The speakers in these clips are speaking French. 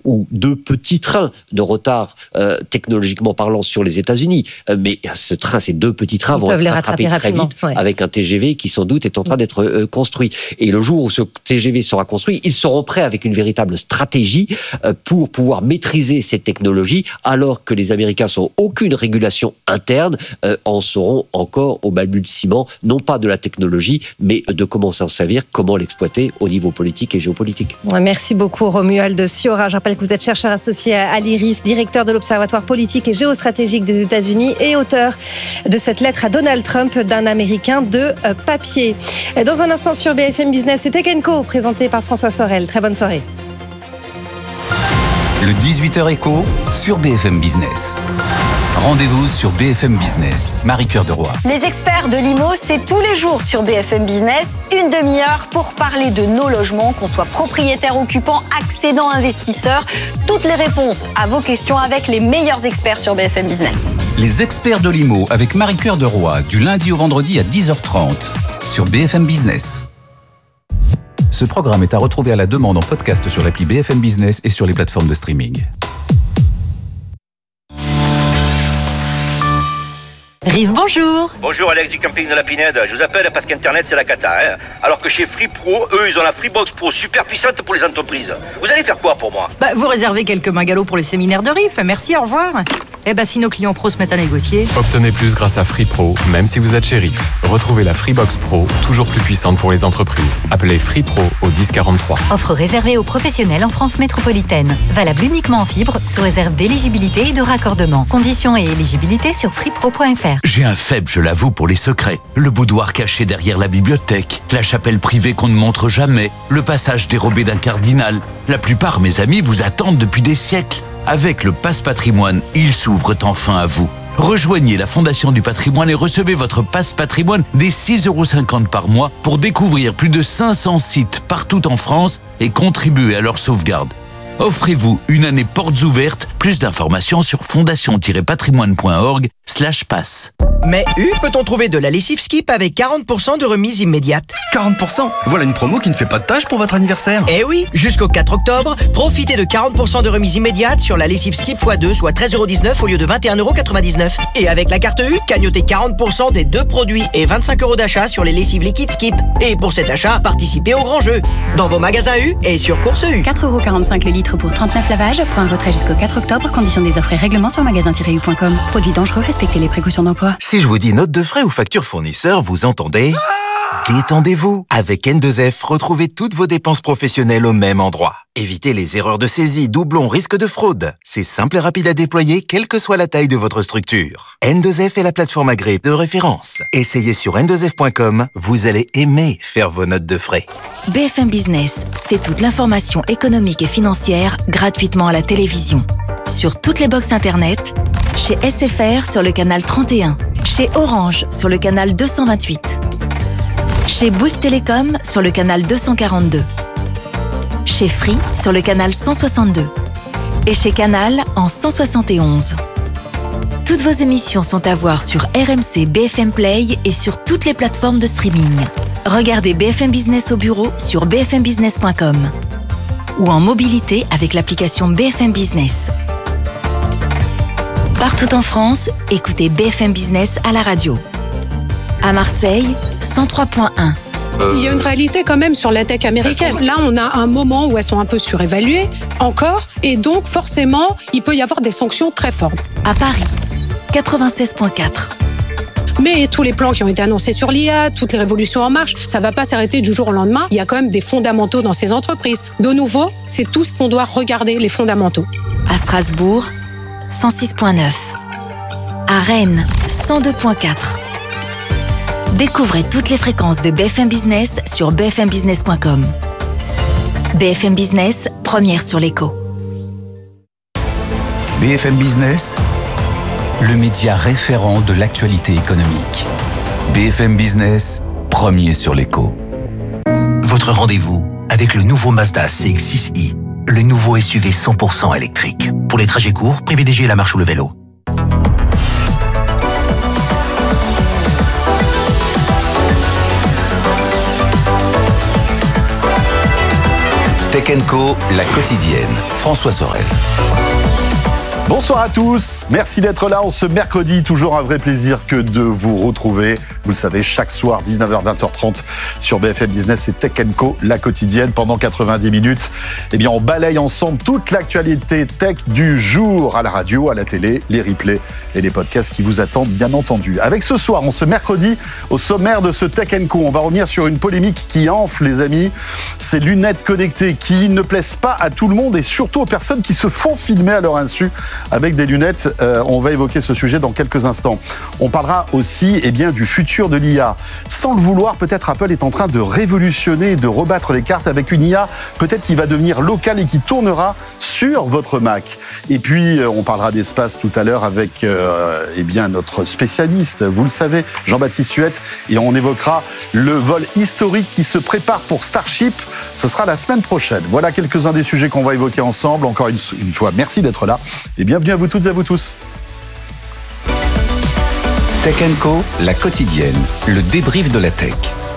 ou 2 petits trains de retard technologiquement parlant sur les États-Unis. Mais ces 2 petits trains vont être rattrapés très vite avec un TGV qui sans doute est en train d'être construit. Et le jour où ce TGV sera construit, ils seront prêts avec une véritable stratégie pour pouvoir maîtriser ces technologies, alors que les Américains sans aucune régulation interne en seront encore au balbutiement, non pas de la technologie, mais de comment s'en servir, comment l'exploiter au niveau politique et géopolitique. Merci beaucoup Romuald Siora. Je rappelle que vous êtes chercheur associé à l'IRIS, directeur de l'Observatoire politique et géostratégique des États-Unis et auteur de cette lettre à Donald Trump d'un Américain de papier. Dans un instant sur BFM Business, c'est Tech & Co, présenté par François Sorel. Très bonne soirée. Le 18h Écho sur BFM Business. Rendez-vous sur BFM Business. Marie-Cœur de Roy. Les experts de l'IMO, c'est tous les jours sur BFM Business. Une demi-heure pour parler de nos logements, qu'on soit propriétaire, occupant, accédant, investisseur. Toutes les réponses à vos questions avec les meilleurs experts sur BFM Business. Les experts de l'IMO avec Marie-Cœur de Roy, du lundi au vendredi à 10h30 sur BFM Business. Ce programme est à retrouver à la demande en podcast sur l'appli BFM Business et sur les plateformes de streaming. Rive, bonjour. Bonjour Alex du camping de la Pinède. Je vous appelle parce qu'Internet c'est la cata. Alors que chez Free Pro, eux ils ont la Freebox Pro super puissante pour les entreprises. Vous allez faire quoi pour moi ? Vous réservez quelques magalots pour le séminaire de Rive. Merci, au revoir. Si nos clients pros se mettent à négocier. Obtenez plus grâce à Free Pro, même si vous êtes chez Rive. Retrouvez la Freebox Pro, toujours plus puissante pour les entreprises. Appelez Free Pro au 1043. Offre réservée aux professionnels en France métropolitaine. Valable uniquement en fibre, sous réserve d'éligibilité et de raccordement. Conditions et éligibilité sur freepro.fr. J'ai un faible, je l'avoue, pour les secrets. Le boudoir caché derrière la bibliothèque, la chapelle privée qu'on ne montre jamais, le passage dérobé d'un cardinal. La plupart, mes amis, vous attendent depuis des siècles. Avec le Pass Patrimoine, ils s'ouvrent enfin à vous. Rejoignez la Fondation du Patrimoine et recevez votre Pass Patrimoine dès 6,50 € par mois pour découvrir plus de 500 sites partout en France et contribuer à leur sauvegarde. Offrez-vous une année portes ouvertes. Plus d'informations sur fondation-patrimoine.org/pass. Mais peut-on trouver de la lessive Skip avec 40% de remise immédiate ? 40%? Voilà une promo qui ne fait pas de tâche pour votre anniversaire. Eh oui, jusqu'au 4 octobre, profitez de 40% de remise immédiate sur la lessive Skip x2, soit 13,19 € au lieu de 21,99 €. Et avec la carte U, cagnotez 40% des 2 produits et 25 € d'achat sur les lessives liquides Skip. Et pour cet achat, participez au grand jeu. Dans vos magasins U et sur Course U. 4,45 € le litre pour 39 lavages. Point retrait jusqu'au 4 octobre. Conditions des offres et règlements sur magasin-u.com. Produits dangereux, respectez les précautions d'emploi. Si je vous dis note de frais ou facture fournisseur, vous entendez ? Détendez-vous. Avec N2F, retrouvez toutes vos dépenses professionnelles au même endroit. Évitez les erreurs de saisie, doublons, risques de fraude. C'est simple et rapide à déployer, quelle que soit la taille de votre structure. N2F est la plateforme agréée de référence. Essayez sur n2f.com, vous allez aimer faire vos notes de frais. BFM Business, c'est toute l'information économique et financière gratuitement à la télévision. Sur toutes les box internet, chez SFR sur le canal 31, chez Orange sur le canal 228, chez Bouygues Télécom sur le canal 242, chez Free sur le canal 162 et chez Canal en 171. Toutes vos émissions sont à voir sur RMC BFM Play et sur toutes les plateformes de streaming. Regardez BFM Business au bureau sur bfmbusiness.com ou en mobilité avec l'application BFM Business. Partout en France, écoutez BFM Business à la radio. À Marseille, 103.1. Il y a une réalité quand même sur la tech américaine. Là, on a un moment où elles sont un peu surévaluées, encore, et donc forcément, il peut y avoir des sanctions très fortes. À Paris, 96.4. Mais tous les plans qui ont été annoncés sur l'IA, toutes les révolutions en marche, ça ne va pas s'arrêter du jour au lendemain. Il y a quand même des fondamentaux dans ces entreprises. De nouveau, c'est tout ce qu'on doit regarder, les fondamentaux. À Strasbourg, 106.9. À Rennes, 102.4. Découvrez toutes les fréquences de BFM Business sur bfmbusiness.com. BFM Business, première sur l'écho. BFM Business, le média référent de l'actualité économique. BFM Business, premier sur l'écho. Votre rendez-vous avec le nouveau Mazda CX-6i, le nouveau SUV 100% électrique. Pour les trajets courts, privilégiez la marche ou le vélo. Tech Co, la quotidienne. François Sorel. Bonsoir à tous, merci d'être là en ce mercredi, toujours un vrai plaisir que de vous retrouver. Vous le savez, chaque soir, 19h, 20h30 sur BFM Business et Tech Co, la quotidienne, pendant 90 minutes. Eh bien, on balaye ensemble toute l'actualité tech du jour, à la radio, à la télé, les replays et les podcasts qui vous attendent, bien entendu. Avec ce soir, en ce mercredi, au sommaire de ce Tech Co, on va revenir sur une polémique qui enfle, les amis. Ces lunettes connectées qui ne plaisent pas à tout le monde et surtout aux personnes qui se font filmer à leur insu avec des lunettes. On va évoquer ce sujet dans quelques instants. On parlera aussi du futur de l'IA. Sans le vouloir, peut-être Apple est en train de révolutionner, de rebattre les cartes avec une IA peut-être qui va devenir locale et qui tournera sur votre Mac. Et puis, on parlera d'espace tout à l'heure avec notre spécialiste, vous le savez, Jean-Baptiste Huette, et on évoquera le vol historique qui se prépare pour Starship. Ce sera la semaine prochaine. Voilà quelques-uns des sujets qu'on va évoquer ensemble. Encore une fois, merci d'être là et bienvenue à vous toutes et à vous tous. Tech Co, la quotidienne, le débrief de la tech.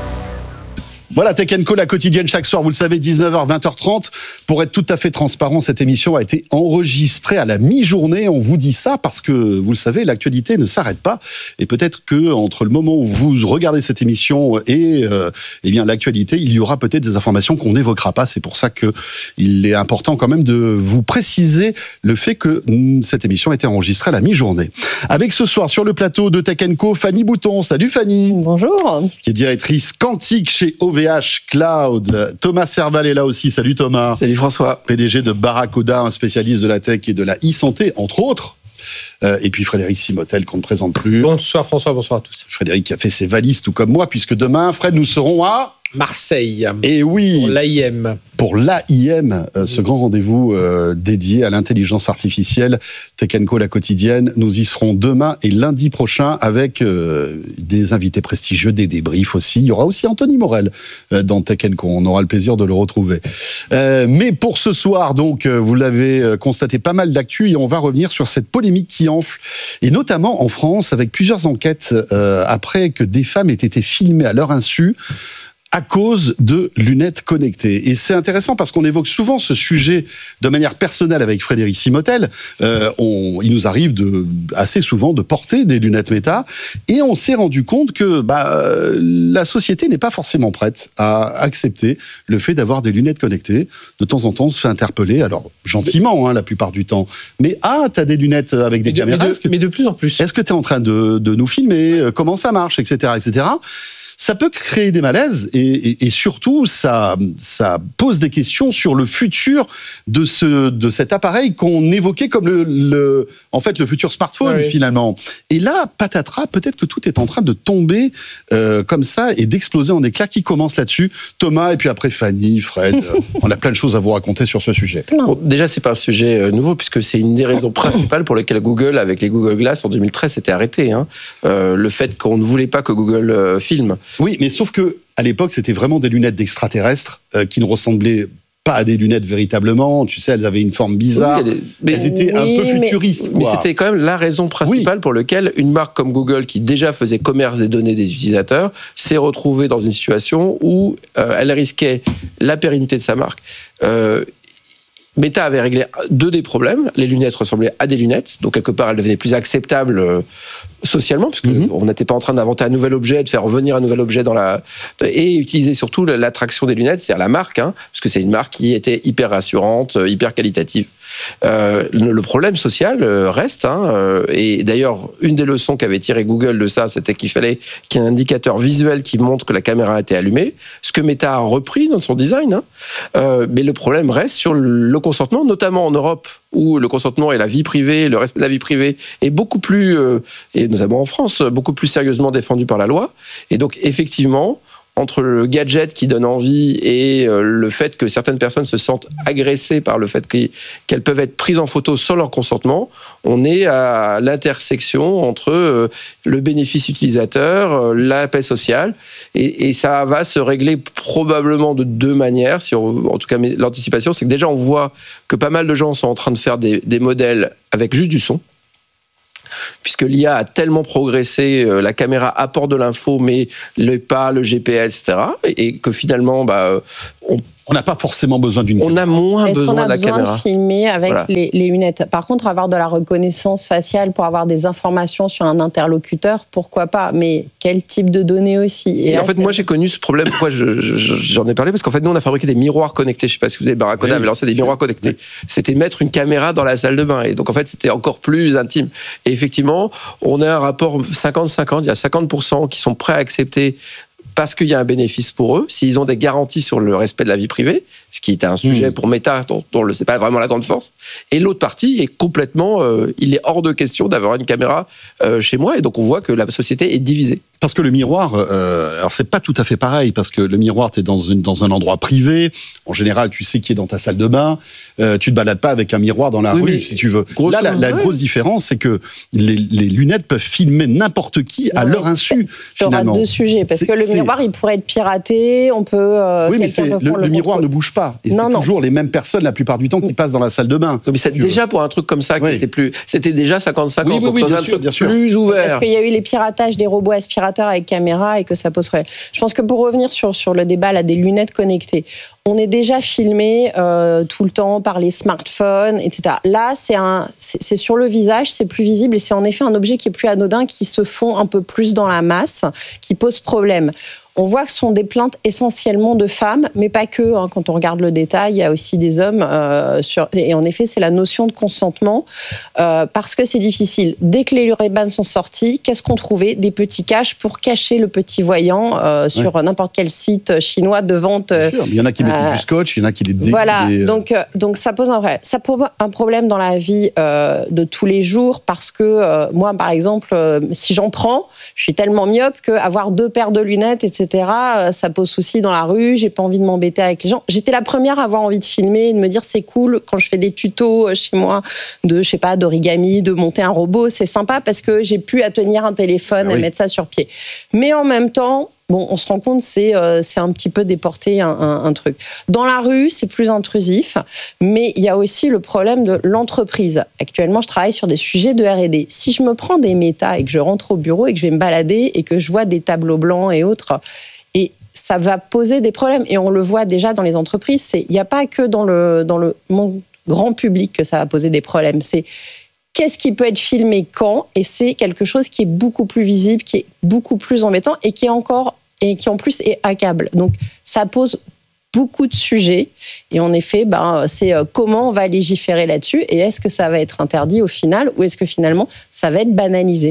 Voilà, Tech Co, la quotidienne, chaque soir, vous le savez, 19h, 20h30. Pour être tout à fait transparent, cette émission a été enregistrée à la mi-journée. On vous dit ça parce que, vous le savez, l'actualité ne s'arrête pas. Et peut-être que entre le moment où vous regardez cette émission et l'actualité, il y aura peut-être des informations qu'on n'évoquera pas. C'est pour ça qu'il est important quand même de vous préciser le fait que cette émission a été enregistrée à la mi-journée. Avec ce soir, sur le plateau de Tech Co, Fanny Bouton. Salut Fanny. Bonjour. Qui est directrice quantique chez OVH Cloud. Thomas Serval est là aussi. Salut Thomas. Salut François. PDG de Barracuda, un spécialiste de la tech et de la e-santé, entre autres. Et puis Frédéric Simotel, qu'on ne présente plus. Bonsoir François, bonsoir à tous. Frédéric qui a fait ses valises tout comme moi, puisque demain, Fred, nous serons à Marseille. Et oui. Pour l'AIM. Pour l'AIM, ce grand rendez-vous dédié à l'intelligence artificielle, Tech Co, la quotidienne. Nous y serons demain et lundi prochain avec des invités prestigieux, des débriefs aussi. Il y aura aussi Anthony Morel dans Tech Co. On aura le plaisir de le retrouver. Mais pour ce soir, donc, vous l'avez constaté, pas mal d'actu et on va revenir sur cette polémique qui enfle. Et notamment en France, avec plusieurs enquêtes après que des femmes aient été filmées à leur insu à cause de lunettes connectées. Et c'est intéressant parce qu'on évoque souvent ce sujet de manière personnelle avec Frédéric Simotel. Il nous arrive assez souvent de porter des lunettes méta et on s'est rendu compte que la société n'est pas forcément prête à accepter le fait d'avoir des lunettes connectées. De temps en temps, on se fait interpeller, alors gentiment la plupart du temps, mais t'as des lunettes avec des caméras. Mais de plus en plus. Est-ce que tu es en train de nous filmer? Comment ça marche, etc., etc. Ça peut créer des malaises et surtout ça pose des questions sur le futur de cet appareil qu'on évoquait comme le futur smartphone finalement. Et là, patatras, peut-être que tout est en train de tomber comme ça et d'exploser en éclats. Qui commence là-dessus? Thomas et puis après Fanny, Fred. On a plein de choses à vous raconter sur ce sujet. Bon, déjà, c'est pas un sujet nouveau puisque c'est une des raisons principales pour lesquelles Google, avec les Google Glass en 2013, s'était arrêté. Le fait qu'on ne voulait pas que Google filme. Oui, mais sauf que à l'époque, c'était vraiment des lunettes d'extraterrestres qui ne ressemblaient pas à des lunettes véritablement. Tu sais, elles avaient une forme bizarre. Elles étaient un peu futuristes. Mais c'était quand même la raison principale pour laquelle une marque comme Google, qui déjà faisait commerce des données des utilisateurs, s'est retrouvée dans une situation où elle risquait la pérennité de sa marque. Meta avait réglé deux des problèmes. Les lunettes ressemblaient à des lunettes, donc quelque part elles devenaient plus acceptables socialement, parce qu'on n'était pas en train d'inventer un nouvel objet, de faire revenir un nouvel objet et utiliser surtout l'attraction des lunettes, c'est-à-dire la marque, parce que c'est une marque qui était hyper rassurante, hyper qualitative. Le problème social reste, et d'ailleurs une des leçons qu'avait tiré Google de ça, c'était qu'il fallait qu'il y ait un indicateur visuel qui montre que la caméra était allumée, ce que Meta a repris dans son design, mais le problème reste sur le consentement, notamment en Europe où le consentement et la vie privée, le respect de la vie privée est beaucoup plus, et notamment en France, beaucoup plus sérieusement défendu par la loi. Et donc effectivement, entre le gadget qui donne envie et le fait que certaines personnes se sentent agressées par le fait qu'elles peuvent être prises en photo sans leur consentement, on est à l'intersection entre le bénéfice utilisateur, la paix sociale, et ça va se régler probablement de deux manières. En tout cas, l'anticipation, c'est que déjà on voit que pas mal de gens sont en train de faire des modèles avec juste du son. Puisque l'IA a tellement progressé, la caméra apporte de l'info, mais le GPS, etc., et que finalement, On n'a pas forcément besoin d'une caméra. On a moins besoin de la caméra. Est-ce qu'on a besoin de filmer avec les lunettes? Par contre, avoir de la reconnaissance faciale pour avoir des informations sur un interlocuteur, pourquoi pas? Mais quel type de données aussi? Et là, en fait, moi, j'ai connu ce problème. Pourquoi j'en ai parlé? Parce qu'en fait, nous, on a fabriqué des miroirs connectés. Je ne sais pas si vous avez Barracoda, mais lancé des miroirs connectés. C'était mettre une caméra dans la salle de bain. Et donc, en fait, c'était encore plus intime. Et effectivement, on a un rapport 50-50. Il y a 50% qui sont prêts à accepter parce qu'il y a un bénéfice pour eux, s'ils ont des garanties sur le respect de la vie privée, ce qui est un sujet pour Meta, dont c'est pas vraiment la grande force. Et l'autre partie est complètement... il est hors de question d'avoir une caméra chez moi. Et donc, on voit que la société est divisée. Parce que le miroir, alors c'est pas tout à fait pareil, parce que le miroir, t'es dans un endroit privé. En général, tu sais qui est dans ta salle de bain. Tu te balades pas avec un miroir dans la rue, si tu veux. Là, la grosse différence, c'est que les lunettes peuvent filmer n'importe qui à leur insu, finalement. Il y aura deux sujets, parce que le miroir, il pourrait être piraté, on peut... oui, mais le miroir ne bouge pas. Et c'est toujours les mêmes personnes, la plupart du temps, qui passent dans la salle de bain. Mais c'est déjà pour un truc comme ça, c'était déjà 50-50. Oui, bien sûr. Plus ouvert. Parce qu'il y a eu les piratages des robots aspirateurs avec caméra et que ça pose problème. Je pense que pour revenir sur le débat là, des lunettes connectées, on est déjà filmé tout le temps par les smartphones, etc. Là, c'est sur le visage, c'est plus visible et c'est en effet un objet qui est plus anodin, qui se fond un peu plus dans la masse, qui pose problème. On voit que ce sont des plaintes essentiellement de femmes, mais pas que. Quand on regarde le détail, il y a aussi des hommes. Et en effet, c'est la notion de consentement, parce que c'est difficile. Dès que les Ray-Ban sont sortis, qu'est-ce qu'on trouvait? Des petits caches pour cacher le petit voyant sur n'importe quel site chinois de vente. Il y en a qui mettent du scotch, il y en a qui les Voilà, donc ça pose un problème dans la vie de tous les jours, parce que moi, par exemple, si j'en prends, je suis tellement myope qu'avoir 2 paires de lunettes, etc., ça pose souci dans la rue, j'ai pas envie de m'embêter avec les gens. J'étais la première à avoir envie de filmer et de me dire c'est cool quand je fais des tutos chez moi d'origami, de monter un robot, c'est sympa parce que j'ai pu à tenir un téléphone et mettre ça sur pied. Mais en même temps, on se rend compte, c'est un petit peu déporter un truc. Dans la rue, c'est plus intrusif, mais il y a aussi le problème de l'entreprise. Actuellement, je travaille sur des sujets de R&D. Si je me prends des méta et que je rentre au bureau et que je vais me balader et que je vois des tableaux blancs et autres, et ça va poser des problèmes. Et on le voit déjà dans les entreprises. Il n'y a pas que dans le monde grand public que ça va poser des problèmes. C'est qu'est-ce qui peut être filmé quand, et c'est quelque chose qui est beaucoup plus visible, qui est beaucoup plus embêtant et qui en plus est hackable. Donc ça pose beaucoup de sujets et en effet, c'est comment on va légiférer là-dessus et est-ce que ça va être interdit au final ou est-ce que finalement ça va être banalisé?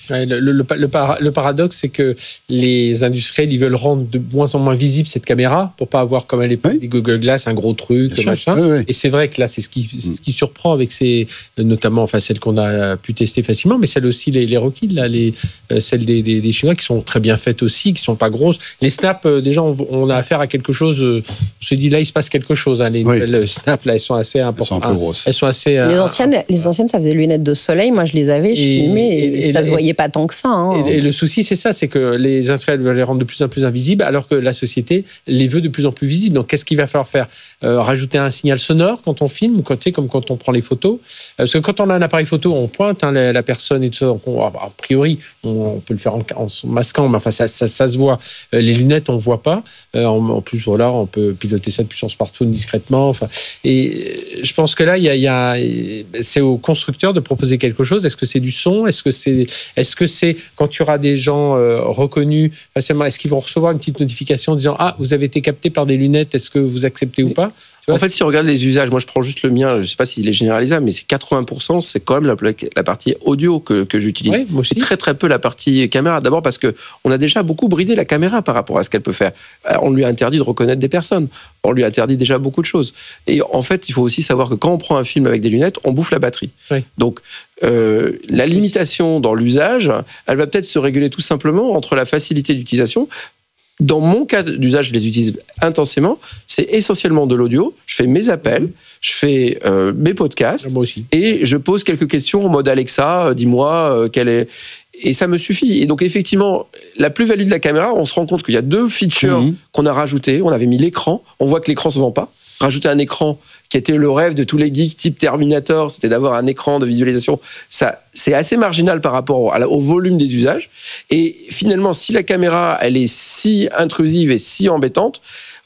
Le paradoxe, c'est que les industriels, ils veulent rendre de moins en moins visible cette caméra pour pas avoir, comme à l'époque, des Google Glass, un gros truc, machin. Oui. Et c'est vrai que là, c'est ce qui surprend avec notamment, celles qu'on a pu tester facilement, mais celles aussi, les Rockheed, là, celles des Chinois qui sont très bien faites aussi, qui sont pas grosses. Les Snap, déjà, on a affaire à quelque chose, on se dit, là, il se passe quelque chose. Les nouvelles Snap, là, elles sont assez importantes. Elles sont un peu grosses. Elles sont assez... Les anciennes, ça faisait lunettes de soleil. Moi, je les avais, je filmais et ça se voyait pas tant que ça. Et le souci, c'est ça, c'est que les industriels veulent les rendre de plus en plus invisibles, alors que la société les veut de plus en plus visibles. Donc, qu'est-ce qu'il va falloir faire? Rajouter un signal sonore quand on filme, comme quand on prend les photos. Parce que quand on a un appareil photo, on pointe la personne et tout ça. Donc, a priori, on peut le faire en masquant, mais ça se voit. Les lunettes, on voit pas. En plus, voilà, on peut piloter ça depuis son smartphone discrètement. Et je pense que là, c'est au constructeur de proposer quelque chose. Est-ce que c'est du son? Est-ce que c'est quand tu auras des gens reconnus facilement, est-ce qu'ils vont recevoir une petite notification disant « Ah, vous avez été capté par des lunettes, est-ce que vous acceptez ou pas ?» En fait, si on regarde les usages, moi je prends juste le mien, je ne sais pas s'il est généralisable, mais c'est 80%, c'est quand même la partie audio que j'utilise. Oui, moi aussi. C'est très très peu la partie caméra. D'abord parce qu'on a déjà beaucoup bridé la caméra par rapport à ce qu'elle peut faire. On lui a interdit de reconnaître des personnes. On lui a interdit déjà beaucoup de choses. Et en fait, il faut aussi savoir que quand on prend un film avec des lunettes, on bouffe la batterie. Oui. Donc, la limitation dans l'usage, elle va peut-être se réguler tout simplement entre la facilité d'utilisation. Dans mon cas d'usage, je les utilise intensément. C'est essentiellement de l'audio. Je fais mes appels, je fais mes podcasts. Moi aussi. Et je pose quelques questions en mode Alexa, dis-moi quelle est... Et ça me suffit. Et donc, effectivement, la plus-value de la caméra, on se rend compte qu'il y a 2 features qu'on a rajoutées. On avait mis l'écran. On voit que l'écran ne se vend pas. Rajouter un écran qui était le rêve de tous les geeks type Terminator, c'était d'avoir un écran de visualisation. Ça, c'est assez marginal par rapport au volume des usages. Et finalement, si la caméra, elle est si intrusive et si embêtante,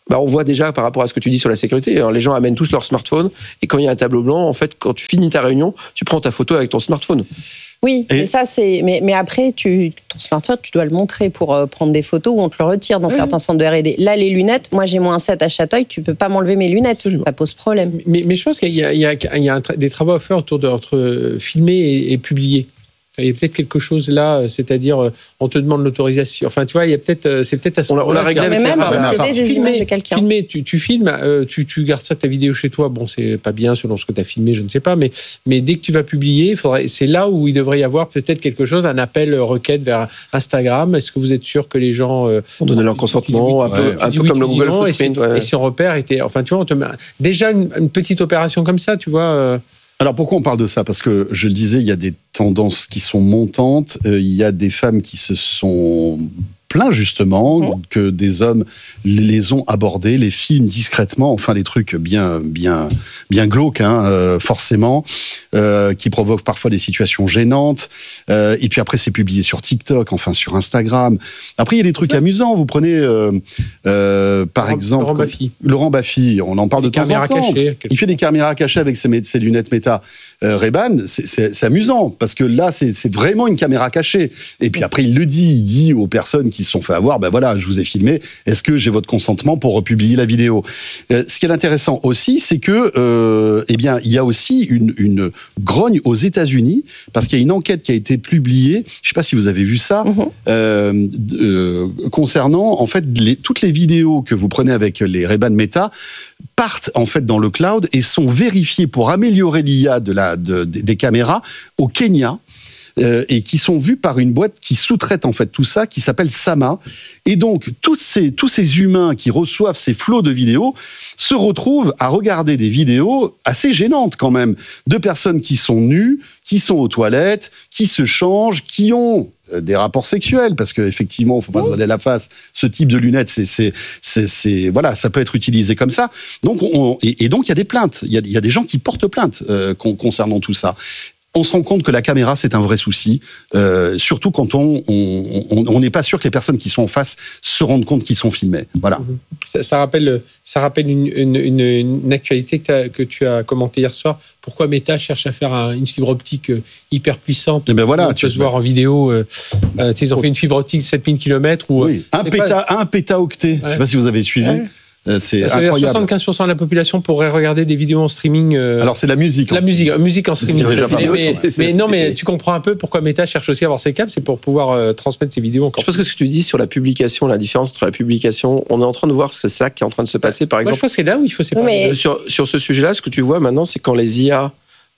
on voit déjà par rapport à ce que tu dis sur la sécurité, les gens amènent tous leur smartphone et quand il y a un tableau blanc, en fait, quand tu finis ta réunion, tu prends ta photo avec ton smartphone. Oui, mais ça c'est. Mais après, ton smartphone, tu dois le montrer pour prendre des photos ou on te le retire dans certains centres de R&D. Là, les lunettes, moi j'ai mon 1.7 à Châteuil, tu peux pas m'enlever mes lunettes, Absolument. Ça pose problème. Mais je pense qu'il y a des travaux à faire autour entre filmer et publier. Il y a peut-être quelque chose là, c'est-à-dire on te demande l'autorisation. Enfin, tu vois, il y a peut-être, c'est peut-être à ce moment-là. On l'a réglé avec même des images de quelqu'un. Tu filmes, tu gardes ça ta vidéo chez toi. Bon, c'est pas bien selon ce que tu as filmé, je ne sais pas, mais dès que tu vas publier, c'est là où il devrait y avoir peut-être quelque chose, un appel requête vers Instagram. Est-ce que vous êtes sûr que les gens ont donné leur consentement, un peu comme le Google Footprint. Et si on repère était, enfin, tu vois, on te met déjà une petite opération comme ça, tu vois. Alors pourquoi on parle de ça ? Parce que je le disais, il y a des tendances qui sont montantes, il y a des femmes qui se sont plaintes justement que des hommes les ont abordées, les filment discrètement, enfin des trucs bien glauques, forcément, qui provoquent parfois des situations gênantes. Et puis après, c'est publié sur TikTok, enfin sur Instagram. Après, il y a des trucs amusants. Vous prenez, par exemple, Laurent Baffy. On en parle de temps en temps. Il fait des caméras cachées avec ses lunettes méta. Ray-Ban, c'est amusant parce que là, c'est vraiment une caméra cachée. Et puis après, il dit aux personnes qui se sont fait avoir, ben voilà, je vous ai filmé. Est-ce que j'ai votre consentement pour republier la vidéo ? Ce qui est intéressant aussi, c'est que, il y a aussi une grogne aux États-Unis parce qu'il y a une enquête qui a été publiée. Je ne sais pas si vous avez vu ça, concernant en fait toutes les vidéos que vous prenez avec les Ray-Ban Meta partent en fait dans le cloud et sont vérifiées pour améliorer l'IA des caméras au Kenya. Et qui sont vus par une boîte qui sous-traite en fait tout ça, qui s'appelle Sama. Et donc tous ces humains qui reçoivent ces flots de vidéos se retrouvent à regarder des vidéos assez gênantes quand même, de personnes qui sont nues, qui sont aux toilettes, qui se changent, qui ont des rapports sexuels, parce qu'effectivement, il ne faut pas se voiler la face. Ce type de lunettes, voilà, ça peut être utilisé comme ça. Donc, donc il y a des plaintes. Il y a des gens qui portent plainte concernant tout ça. On se rend compte que la caméra, c'est un vrai souci, surtout quand on n'est pas sûr que les personnes qui sont en face se rendent compte qu'ils sont filmés. Voilà. Ça rappelle une actualité que tu as commentée hier soir. Pourquoi Meta cherche à faire une fibre optique hyper puissante? Et ben voilà, tu peux se voir en vidéo. Ils ont fait une fibre optique de 7000 km. Oui, un pétaoctet. Ouais. Je ne sais pas si vous avez suivi. Ouais. C'est incroyable. 75% de la population pourrait regarder des vidéos en streaming. Alors c'est la musique. Musique en streaming. Mais tu comprends un peu pourquoi Meta cherche aussi à avoir ses câbles, c'est pour pouvoir transmettre ses vidéos encore. Je pense que ce que tu dis sur la publication, la différence entre la publication, on est en train de voir ce que c'est ça qui est en train de se passer, par exemple. Moi, je pense que c'est là où il faut séparer. Sur ce sujet-là, ce que tu vois maintenant, c'est quand les IA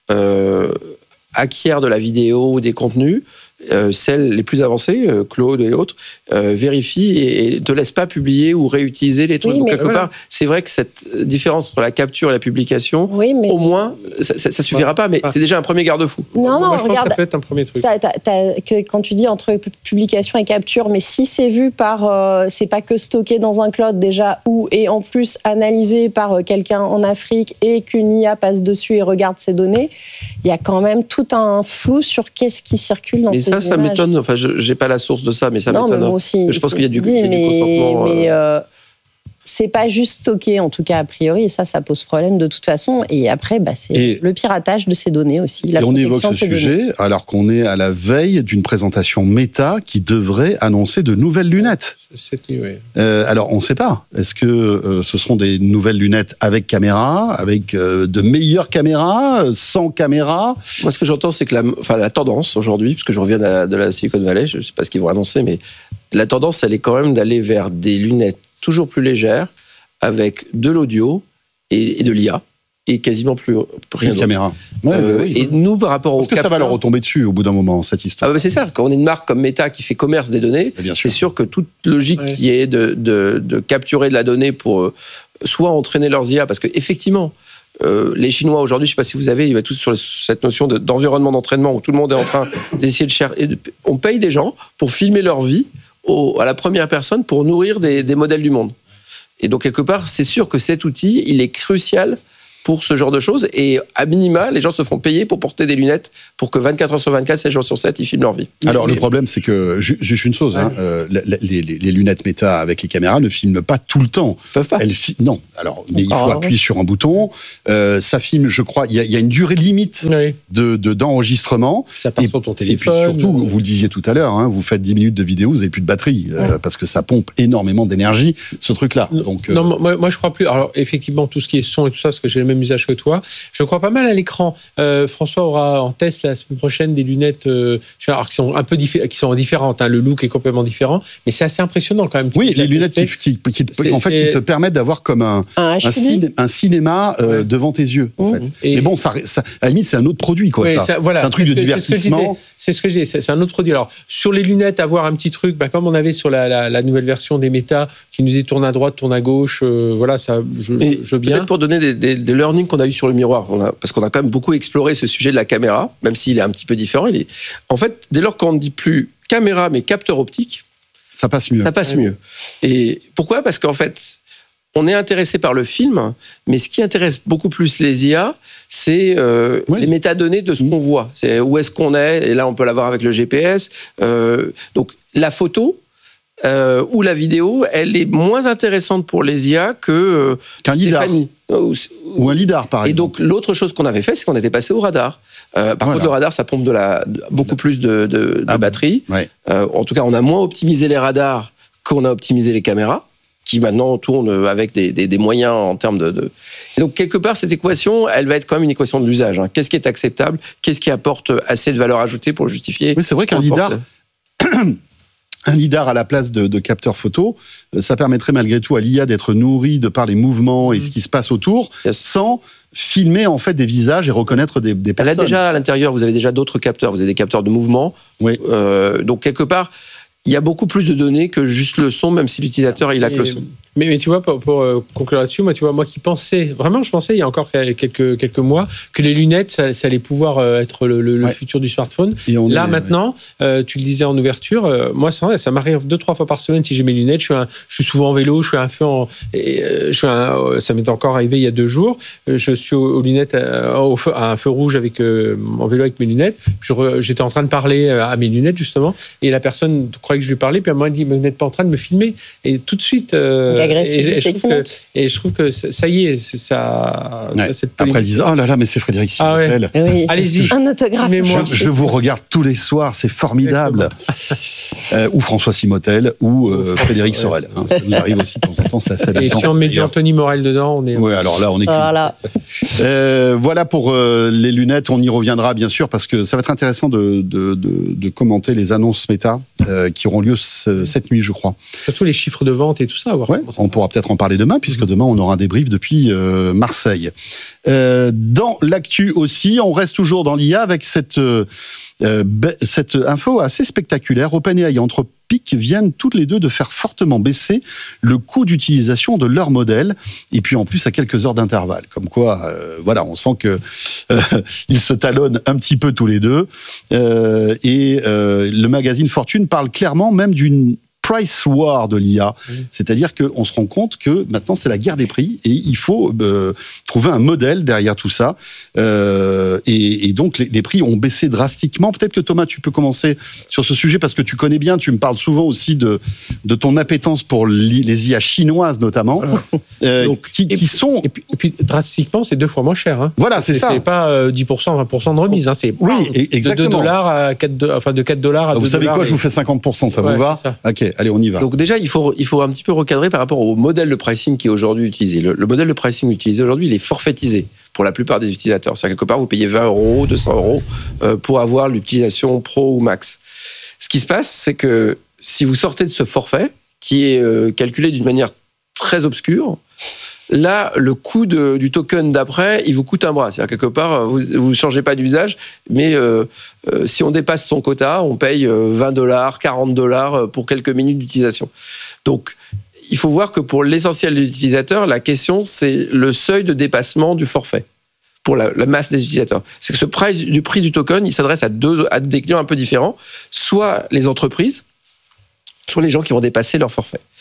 acquièrent de la vidéo ou des contenus, celles les plus avancées, Claude et autres, vérifient et ne te laissent pas publier ou réutiliser les trucs. Donc, quelque part, c'est vrai que cette différence entre la capture et la publication, au moins, ça ne suffira pas, mais c'est déjà un premier garde-fou. Moi, je pense que ça peut être un premier truc. Quand tu dis entre publication et capture, mais si c'est vu par... c'est pas que stocké dans un cloud déjà, et en plus analysé par quelqu'un en Afrique et qu'une IA passe dessus et regarde ces données, il y a quand même tout un flou sur qu'est-ce qui circule dans ces images. Ça m'étonne. Enfin, je n'ai pas la source de ça, mais ça m'étonne. Moi aussi, je pense qu'il y a du consentement. Mais c'est pas juste stocké, en tout cas a priori, et ça pose problème de toute façon. Et après, c'est le piratage de ces données aussi. Et on évoque ce sujet alors qu'on est à la veille d'une présentation Meta qui devrait annoncer de nouvelles lunettes. Alors on ne sait pas. Est-ce que ce seront des nouvelles lunettes avec caméra, avec de meilleures caméras, sans caméra? Moi, ce que j'entends, c'est que la tendance aujourd'hui, puisque je reviens de la Silicon Valley, je ne sais pas ce qu'ils vont annoncer, mais la tendance, elle est quand même d'aller vers des lunettes toujours plus légère, avec de l'audio et de l'IA, et quasiment plus rien d'autre. Caméra. Et nous, par rapport au Est-ce que ça va leur retomber dessus au bout d'un moment, cette histoire? C'est ça. Quand on est une marque comme Meta qui fait commerce des données, c'est sûr que toute logique qui est de capturer de la donnée pour soit entraîner leurs IA, parce qu'effectivement, les Chinois aujourd'hui, je ne sais pas si vous avez, il va tous sur cette notion d'environnement d'entraînement où tout le monde est en train d'essayer de chercher. On paye des gens pour filmer leur vie à la première personne pour nourrir des modèles du monde. Et donc, quelque part, c'est sûr que cet outil, il est crucial pour ce genre de choses. Et à minima, les gens se font payer pour porter des lunettes pour que 24 heures sur 24, 7 jours sur 7, ils filment leur vie. Alors, le problème, c'est que, juste une chose, les lunettes Meta avec les caméras ne filment pas tout le temps. Ils peuvent pas. Non. Alors, mais il faut appuyer sur un bouton. Ça filme, je crois, il y a une durée limite d'enregistrement. Ça passe sur ton téléphone. Et puis surtout, vous le disiez tout à l'heure, vous faites 10 minutes de vidéo, vous n'avez plus de batterie, parce que ça pompe énormément d'énergie, ce truc-là. Donc, non, moi, je crois plus. Alors, effectivement, tout ce qui est son et tout ça, parce que j'ai le même usage que toi, je crois pas mal à l'écran. François aura en test la semaine prochaine des lunettes qui sont un peu qui sont différentes. Le look est complètement différent, mais c'est assez impressionnant quand même. Oui, les lunettes qui te permettent d'avoir comme un cinéma devant tes yeux. En fait. Mais bon, ça, à la limite, c'est un autre produit, quoi. Oui, c'est un truc de divertissement. C'est ce que j'ai. C'est un autre produit. Alors, sur les lunettes, avoir un petit truc, comme on avait sur la nouvelle version des Meta, qui nous dit tourne à droite, tourne à gauche, ça, je veux bien. Peut-être pour donner des learnings qu'on a eu sur le miroir, parce qu'on a quand même beaucoup exploré ce sujet de la caméra, même s'il est un petit peu différent. En fait, dès lors qu'on ne dit plus caméra, mais capteur optique, ça passe mieux. Ça passe mieux. Et pourquoi ? Parce qu'en fait, on est intéressé par le film, mais ce qui intéresse beaucoup plus les IA, c'est les métadonnées de ce qu'on voit. C'est où est-ce qu'on est, et là on peut l'avoir avec le GPS. Donc la photo ou la vidéo, elle est moins intéressante pour les IA qu'un lidar. Ou un lidar, par exemple. Et donc l'autre chose qu'on avait fait, c'est qu'on était passé au radar. Par contre, le radar, ça pompe beaucoup plus de batterie. Ouais. En tout cas, on a moins optimisé les radars qu'on a optimisé les caméras, qui maintenant tournent avec des moyens en termes de... Et donc, quelque part, cette équation, elle va être quand même une équation de l'usage. Qu'est-ce qui est acceptable ? Qu'est-ce qui apporte assez de valeur ajoutée pour justifier ? Oui, c'est vrai qu'un lidar... Un lidar à la place de capteur photo, ça permettrait malgré tout à l'IA d'être nourrie de par les mouvements et ce qui se passe autour, sans filmer en fait des visages et reconnaître des personnes. Elle a déjà à l'intérieur, vous avez déjà d'autres capteurs, vous avez des capteurs de mouvement. Oui. Donc quelque part, il y a beaucoup plus de données que juste le son, même si l'utilisateur il a que le son. Mais tu vois, pour conclure là-dessus, moi qui pensais, vraiment je pensais il y a encore quelques mois, que les lunettes, ça allait pouvoir être le futur du smartphone. Là, maintenant, tu le disais en ouverture, moi ça m'arrive 2-3 fois par semaine si j'ai mes lunettes, je suis souvent en vélo, ça m'est encore arrivé il y a 2 jours, je suis aux lunettes, à un feu rouge en vélo avec mes lunettes, j'étais en train de parler à mes lunettes justement, et la personne croyait que je lui parlais, puis elle m'a dit, mais vous n'êtes pas en train de me filmer. Et tout de suite... Et je trouve que ça y est, c'est ça. Ouais. Après, ils disent oh là là, mais c'est Frédéric Simotel. Oui. Allez-y. Un autographe. Je vous regarde tous les soirs, c'est formidable. Ou François Simotel, ou Frédéric Sorel. Ça nous arrive aussi de temps en temps, c'est assez Et si on met du Anthony Morel dedans, on est. Oui, alors là, on est. Voilà. Voilà pour les lunettes. On y reviendra bien sûr parce que ça va être intéressant de commenter les annonces Meta qui auront lieu cette nuit, je crois. Surtout les chiffres de vente et tout ça. Ouais, on pourra peut-être en parler demain, puisque demain, on aura un débrief depuis Marseille. Dans l'actu aussi, on reste toujours dans l'IA avec cette info assez spectaculaire. OpenAI et Anthropic viennent toutes les deux de faire fortement baisser le coût d'utilisation de leur modèle, et puis en plus à quelques heures d'intervalle. Comme quoi, on sent que ils se talonnent un petit peu tous les deux. Et le magazine Fortune parle clairement même d'une price war de l'IA, c'est-à-dire qu'on se rend compte que maintenant c'est la guerre des prix et il faut trouver un modèle derrière tout ça. Et donc les prix ont baissé drastiquement. Peut-être que Thomas, tu peux commencer sur ce sujet parce que tu connais bien, tu me parles souvent aussi de ton appétence pour les IA chinoises notamment, qui sont... Et puis drastiquement, c'est 2 fois moins cher. Voilà, c'est ça. C'est pas 10%, 20% de remise. C'est exactement. de $2 à 4 $, enfin de $4 à $2. Vous savez quoi, je vous fais 50%, ça vous va ? Ok. Allez, on y va. Donc déjà, il faut un petit peu recadrer par rapport au modèle de pricing qui est aujourd'hui utilisé. Le modèle de pricing utilisé aujourd'hui, il est forfaitisé pour la plupart des utilisateurs. C'est-à-dire quelque part, vous payez 20 €, 200 € pour avoir l'utilisation pro ou max. Ce qui se passe, c'est que si vous sortez de ce forfait, qui est calculé d'une manière très obscure, là, le coût du token d'après, il vous coûte un bras. C'est-à-dire quelque part, vous ne changez pas d'usage, mais si on dépasse son quota, on paye 20 $, 40 $ pour quelques minutes d'utilisation. Donc, il faut voir que pour l'essentiel des utilisateurs, la question, c'est le seuil de dépassement du forfait pour la masse des utilisateurs. C'est que ce prix du token, il s'adresse à des clients un peu différents, soit les entreprises, soit les gens qui vont dépasser leur forfait.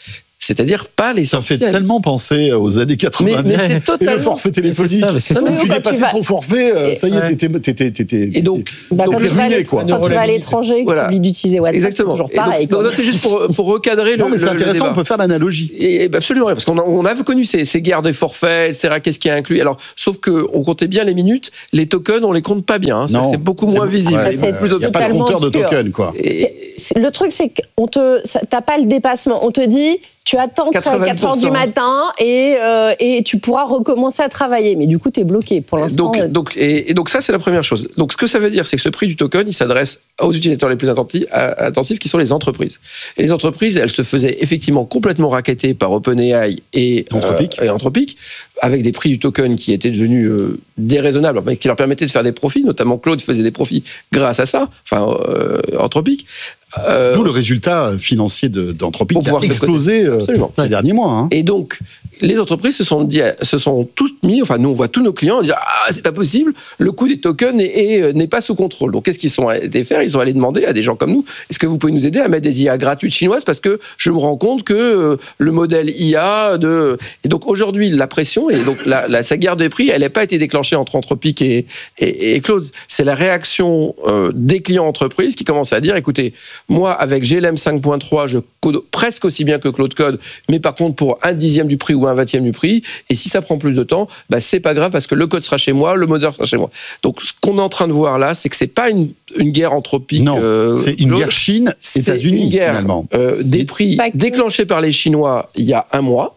C'est-à-dire pas l'essentiel. Ça fait tellement penser aux années 90. Mais c'est totalement... Et le forfait téléphonique. Tu dépassais ton forfait, ça y est, t'étais... Et donc quand tu vas à l'étranger, tu oublies d'utiliser WhatsApp. Exactement. C'est toujours pareil. C'est juste pour recadrer non, mais c'est intéressant, on peut faire l'analogie. Et absolument, parce qu'on a connu ces guerres de forfaits, etc. Qu'est-ce qui est inclus? Alors, sauf qu'on comptait bien les minutes, les tokens, on les compte pas bien. C'est beaucoup moins visible. Il n'y a pas de compteur de tokens, quoi. Le truc, c'est que t'as pas le dépassement. On te dit, tu attends 4h du matin et tu pourras recommencer à travailler. Mais du coup, tu es bloqué pour l'instant. Donc ça, c'est la première chose. Donc ce que ça veut dire, c'est que ce prix du token, il s'adresse aux utilisateurs les plus intensifs, qui sont les entreprises. Et les entreprises, elles se faisaient effectivement complètement racketter par OpenAI et Anthropic, avec des prix du token qui étaient devenus déraisonnables, qui leur permettaient de faire des profits. Notamment Claude faisait des profits grâce à ça, Anthropic. D'où le résultat financier d'Anthropic qui a explosé ces derniers mois. Hein. Et donc, les entreprises se sont toutes mis, nous on voit tous nos clients dire c'est pas possible, le coût des tokens n'est pas sous contrôle. Donc qu'est-ce qu'ils sont allés faire? Ils sont allés demander à des gens comme nous, est-ce que vous pouvez nous aider à mettre des IA gratuites chinoises parce que je me rends compte que le modèle IA et donc aujourd'hui la pression et donc sa guerre des prix, elle n'a pas été déclenchée entre Anthropic et Claude. C'est la réaction des clients entreprises qui commencent à dire écoutez, moi avec GLM 5.3 je code presque aussi bien que Claude Code, mais par contre pour 1/10 du prix ou 1/20 du prix, et si ça prend plus de temps, c'est pas grave parce que le code sera chez moi, le moteur sera chez moi. Donc ce qu'on est en train de voir là, c'est que c'est pas une guerre Anthropique. Non, c'est une guerre Chine-États-Unis, c'est une guerre, finalement. Des prix déclenchés par les Chinois il y a un mois.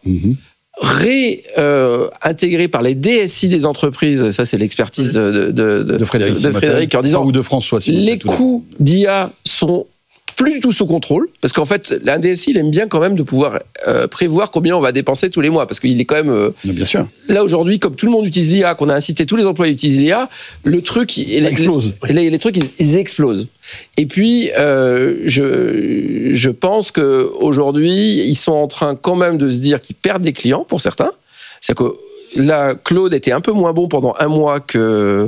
Réintégré par les DSI des entreprises, ça c'est l'expertise de Frédéric en disant ou de François. Les coûts d'IA sont plus du tout sous contrôle, parce qu'en fait, l'un DSI, il aime bien quand même de pouvoir prévoir combien on va dépenser tous les mois, parce qu'il est quand même... bien sûr. Là, aujourd'hui, comme tout le monde utilise l'IA, qu'on a incité tous les employés à utiliser l'IA, le truc... Il explose. Les trucs, ils explosent. Et puis, je pense qu'aujourd'hui, ils sont en train quand même de se dire qu'ils perdent des clients, pour certains. C'est-à-dire que là, Claude était un peu moins bon pendant un mois que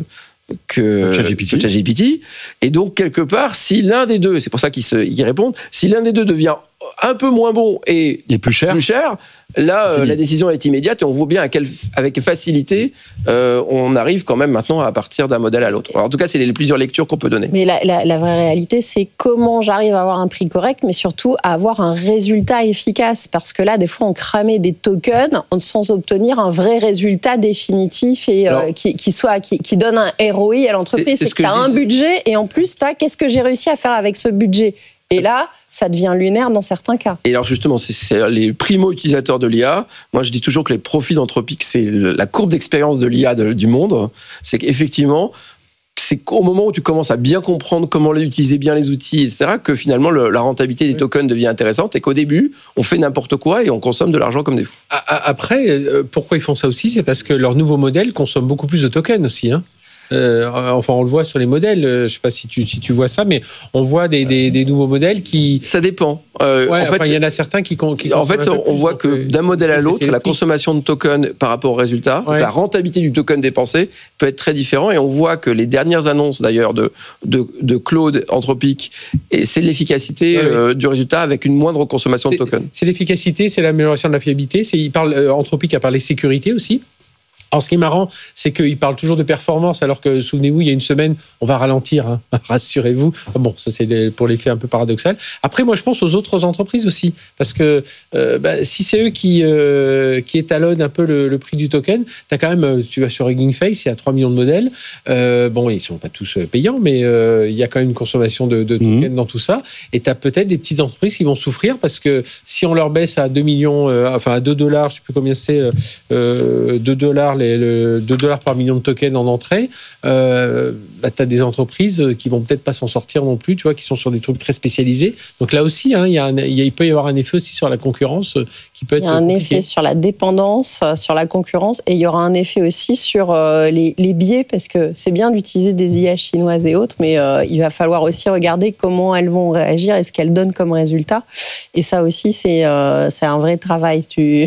ChatGPT. Et donc, quelque part, si l'un des deux, c'est pour ça qu'ils répondent, si l'un des deux devient un peu moins bon et plus cher, là, la décision est immédiate et on voit bien avec facilité on arrive quand même maintenant à partir d'un modèle à l'autre. Alors, en tout cas, c'est les plusieurs lectures qu'on peut donner. Mais la vraie réalité, c'est comment j'arrive à avoir un prix correct, mais surtout à avoir un résultat efficace. Parce que là, des fois, on cramait des tokens sans obtenir un vrai résultat définitif et qui donne un ROI à l'entreprise. C'est que tu as un budget et en plus, qu'est-ce que j'ai réussi à faire avec ce budget? Et là, ça devient lunaire dans certains cas. Et alors justement, c'est les primo-utilisateurs de l'IA. Moi, je dis toujours que les profits d'Anthropic, c'est la courbe d'expérience de l'IA du monde. C'est qu'effectivement, c'est qu'au moment où tu commences à bien comprendre comment utiliser bien les outils, etc., que finalement la rentabilité des tokens devient intéressante et qu'au début, on fait n'importe quoi et on consomme de l'argent comme des fous. Après, pourquoi ils font ça aussi? C'est parce que leur nouveau modèle consomme beaucoup plus de tokens aussi, hein. On le voit sur les modèles, je ne sais pas si tu vois ça, mais on voit des nouveaux modèles qui... Ça dépend. Il y en a certains qui en fait, on voit que d'un modèle à l'autre, la consommation de tokens par rapport au résultat, la rentabilité du token dépensé peut être très différent, et on voit que les dernières annonces d'ailleurs de Claude, Anthropic, c'est l'efficacité du résultat avec une moindre consommation de tokens. C'est l'efficacité, c'est l'amélioration de la fiabilité, Anthropic a parlé sécurité aussi. Alors, ce qui est marrant, c'est qu'il parle toujours de performance, alors que, souvenez-vous, il y a une semaine, on va ralentir, hein, rassurez-vous. Bon, ça, c'est pour l'effet un peu paradoxal. Après, moi, je pense aux autres entreprises aussi, parce que si c'est eux qui étalonnent un peu le prix du token, t'as quand même, tu vas sur Hugging Face, il y a 3 millions de modèles. Bon, ils ne sont pas tous payants, mais il y a quand même une consommation de tokens dans tout ça. Et tu as peut-être des petites entreprises qui vont souffrir, parce que si on leur baisse à 2 millions, à $2, je ne sais plus combien c'est, $2, le $2 par million de tokens en entrée, tu as des entreprises qui vont peut-être pas s'en sortir non plus, tu vois, qui sont sur des trucs très spécialisés. Donc là aussi, hein, il peut y avoir un effet aussi sur la concurrence qui peut être compliqué. Il y a un effet sur la dépendance, sur la concurrence, et il y aura un effet aussi sur les biais, parce que c'est bien d'utiliser des IA chinoises et autres, mais il va falloir aussi regarder comment elles vont réagir et ce qu'elles donnent comme résultat. Et ça aussi, c'est un vrai travail. Je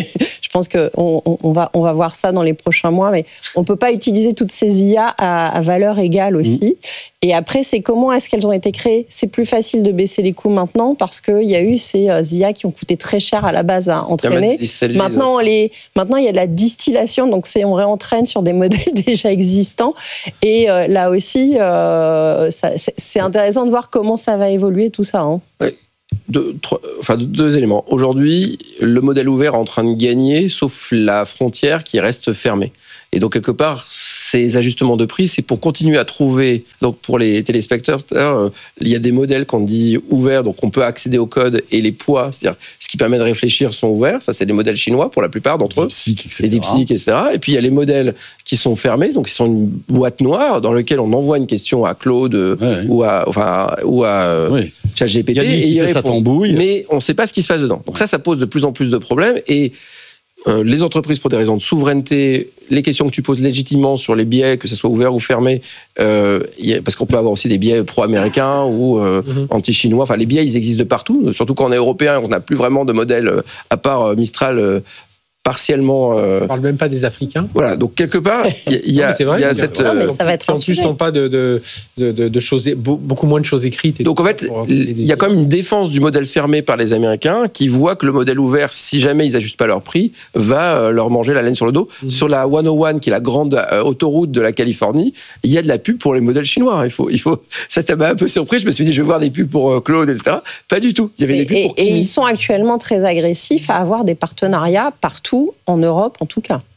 pense qu'on va voir ça dans les prochains mois, mais on ne peut pas utiliser toutes ces IA à valeur égale aussi. Et après, c'est comment est-ce qu'elles ont été créées? C'est plus facile de baisser les coûts maintenant parce qu'il y a eu ces IA qui ont coûté très cher à la base à entraîner. Maintenant, il y a de la distillation, donc on réentraîne sur des modèles déjà existants. Et là aussi, c'est intéressant de voir comment ça va évoluer tout ça. Hein. Oui. Deux éléments. Aujourd'hui, le modèle ouvert est en train de gagner, sauf la frontière qui reste fermée. Et donc, quelque part, ces ajustements de prix, c'est pour continuer à trouver... Donc, pour les téléspectateurs, il y a des modèles qu'on dit ouverts, donc on peut accéder au code, et les poids, c'est-à-dire ce qui permet de réfléchir, sont ouverts. Ça, c'est des modèles chinois, pour la plupart d'entre eux. Les DeepSeek, etc. Et puis, il y a les modèles qui sont fermés, donc qui sont une boîte noire dans laquelle on envoie une question à Claude ou à ChatGPT. Il y a ça tambouille. Mais on ne sait pas ce qui se passe dedans. Donc ça pose de plus en plus de problèmes. Et les entreprises, pour des raisons de souveraineté, les questions que tu poses légitimement sur les biais, que ce soit ouvert ou fermé, parce qu'on peut avoir aussi des biais pro-américains ou anti-chinois. Enfin, les biais, ils existent de partout, surtout quand on est européen, on n'a plus vraiment de modèle, à part Mistral, partiellement... On ne parle même pas des Africains. Voilà, donc quelque part, il y a cette... Non, mais ça va être en plus, n'ont pas de choses, beaucoup moins de choses écrites. Donc en fait, il y a quand même une défense du modèle fermé par les Américains qui voient que le modèle ouvert, si jamais ils n'ajustent pas leur prix, va leur manger la laine sur le dos. Sur la 101, qui est la grande autoroute de la Californie, il y a de la pub pour les modèles chinois. Ça m'a un peu surpris, je me suis dit, je vais voir des pubs pour Claude, etc. Pas du tout. Il y avait des pubs pour et ils sont actuellement très agressifs à avoir des partenariats partout, en Europe en tout cas.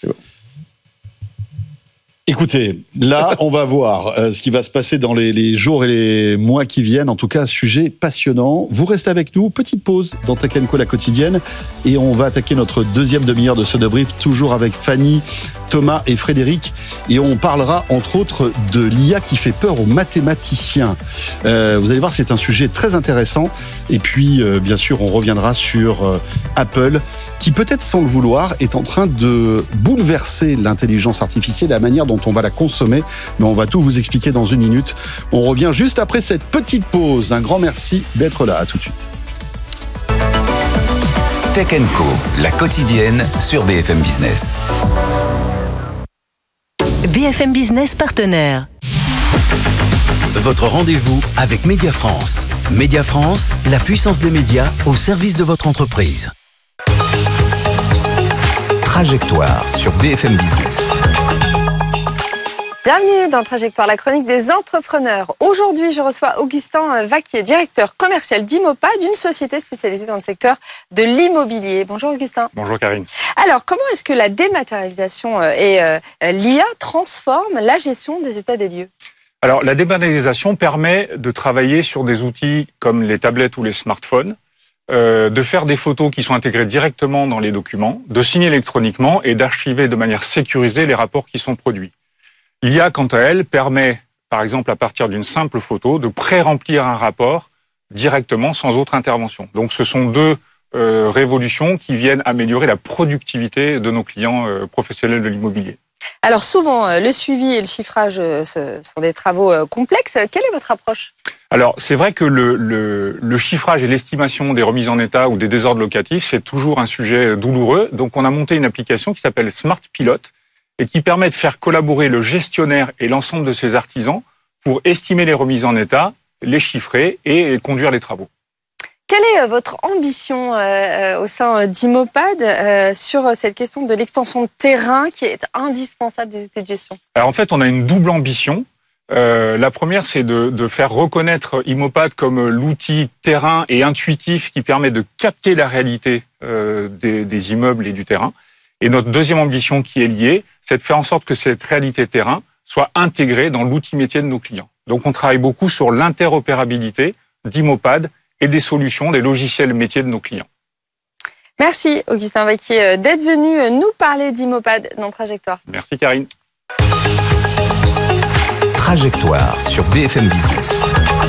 Écoutez, là, on va voir ce qui va se passer dans les jours et les mois qui viennent. En tout cas, sujet passionnant. Vous restez avec nous. Petite pause dans Tech & Co, la quotidienne. Et on va attaquer notre deuxième demi-heure de ce débrief, toujours avec Fanny, Thomas et Frédéric. Et on parlera, entre autres, de l'IA qui fait peur aux mathématiciens. Vous allez voir, c'est un sujet très intéressant. Et puis, bien sûr, on reviendra sur Apple, qui peut-être sans le vouloir, est en train de bouleverser l'intelligence artificielle, la manière dont on va la consommer. Mais on va tout vous expliquer dans une minute. On revient juste après cette petite pause. Un grand merci d'être là. À tout de suite. Tech & Co, la quotidienne sur BFM Business. BFM Business partenaire. Votre rendez-vous avec Média France. Média France, la puissance des médias au service de votre entreprise. Trajectoire sur BFM Business. Bienvenue dans Trajectoire, la chronique des entrepreneurs. Aujourd'hui, je reçois Augustin Vaquier, directeur commercial d'Immopad, une société spécialisée dans le secteur de l'immobilier. Bonjour Augustin. Bonjour Karine. Alors, comment est-ce que la dématérialisation et l'IA transforment la gestion des états des lieux ? Alors, la dématérialisation permet de travailler sur des outils comme les tablettes ou les smartphones, de faire des photos qui sont intégrées directement dans les documents, de signer électroniquement et d'archiver de manière sécurisée les rapports qui sont produits. L'IA, quant à elle, permet, par exemple, à partir d'une simple photo, de pré-remplir un rapport directement sans autre intervention. Donc, ce sont deux révolutions qui viennent améliorer la productivité de nos clients professionnels de l'immobilier. Alors, souvent, le suivi et le chiffrage sont des travaux complexes. Quelle est votre approche ? Alors, c'est vrai que le chiffrage et l'estimation des remises en état ou des désordres locatifs, c'est toujours un sujet douloureux. Donc, on a monté une application qui s'appelle Smart Pilot, et qui permet de faire collaborer le gestionnaire et l'ensemble de ses artisans pour estimer les remises en état, les chiffrer et conduire les travaux. Quelle est votre ambition au sein d'Immopad sur cette question de l'extension de terrain qui est indispensable des outils de gestion ? Alors en fait, on a une double ambition. La première, c'est de faire reconnaître Immopad comme l'outil terrain et intuitif qui permet de capter la réalité des immeubles et du terrain. Et notre deuxième ambition qui est liée, c'est de faire en sorte que cette réalité terrain soit intégrée dans l'outil métier de nos clients. Donc on travaille beaucoup sur l'interopérabilité d'Immopad et des solutions, des logiciels métiers de nos clients. Merci Augustin Vaquier d'être venu nous parler d'Immopad dans Trajectoire. Merci Karine. Trajectoire sur BFM Business.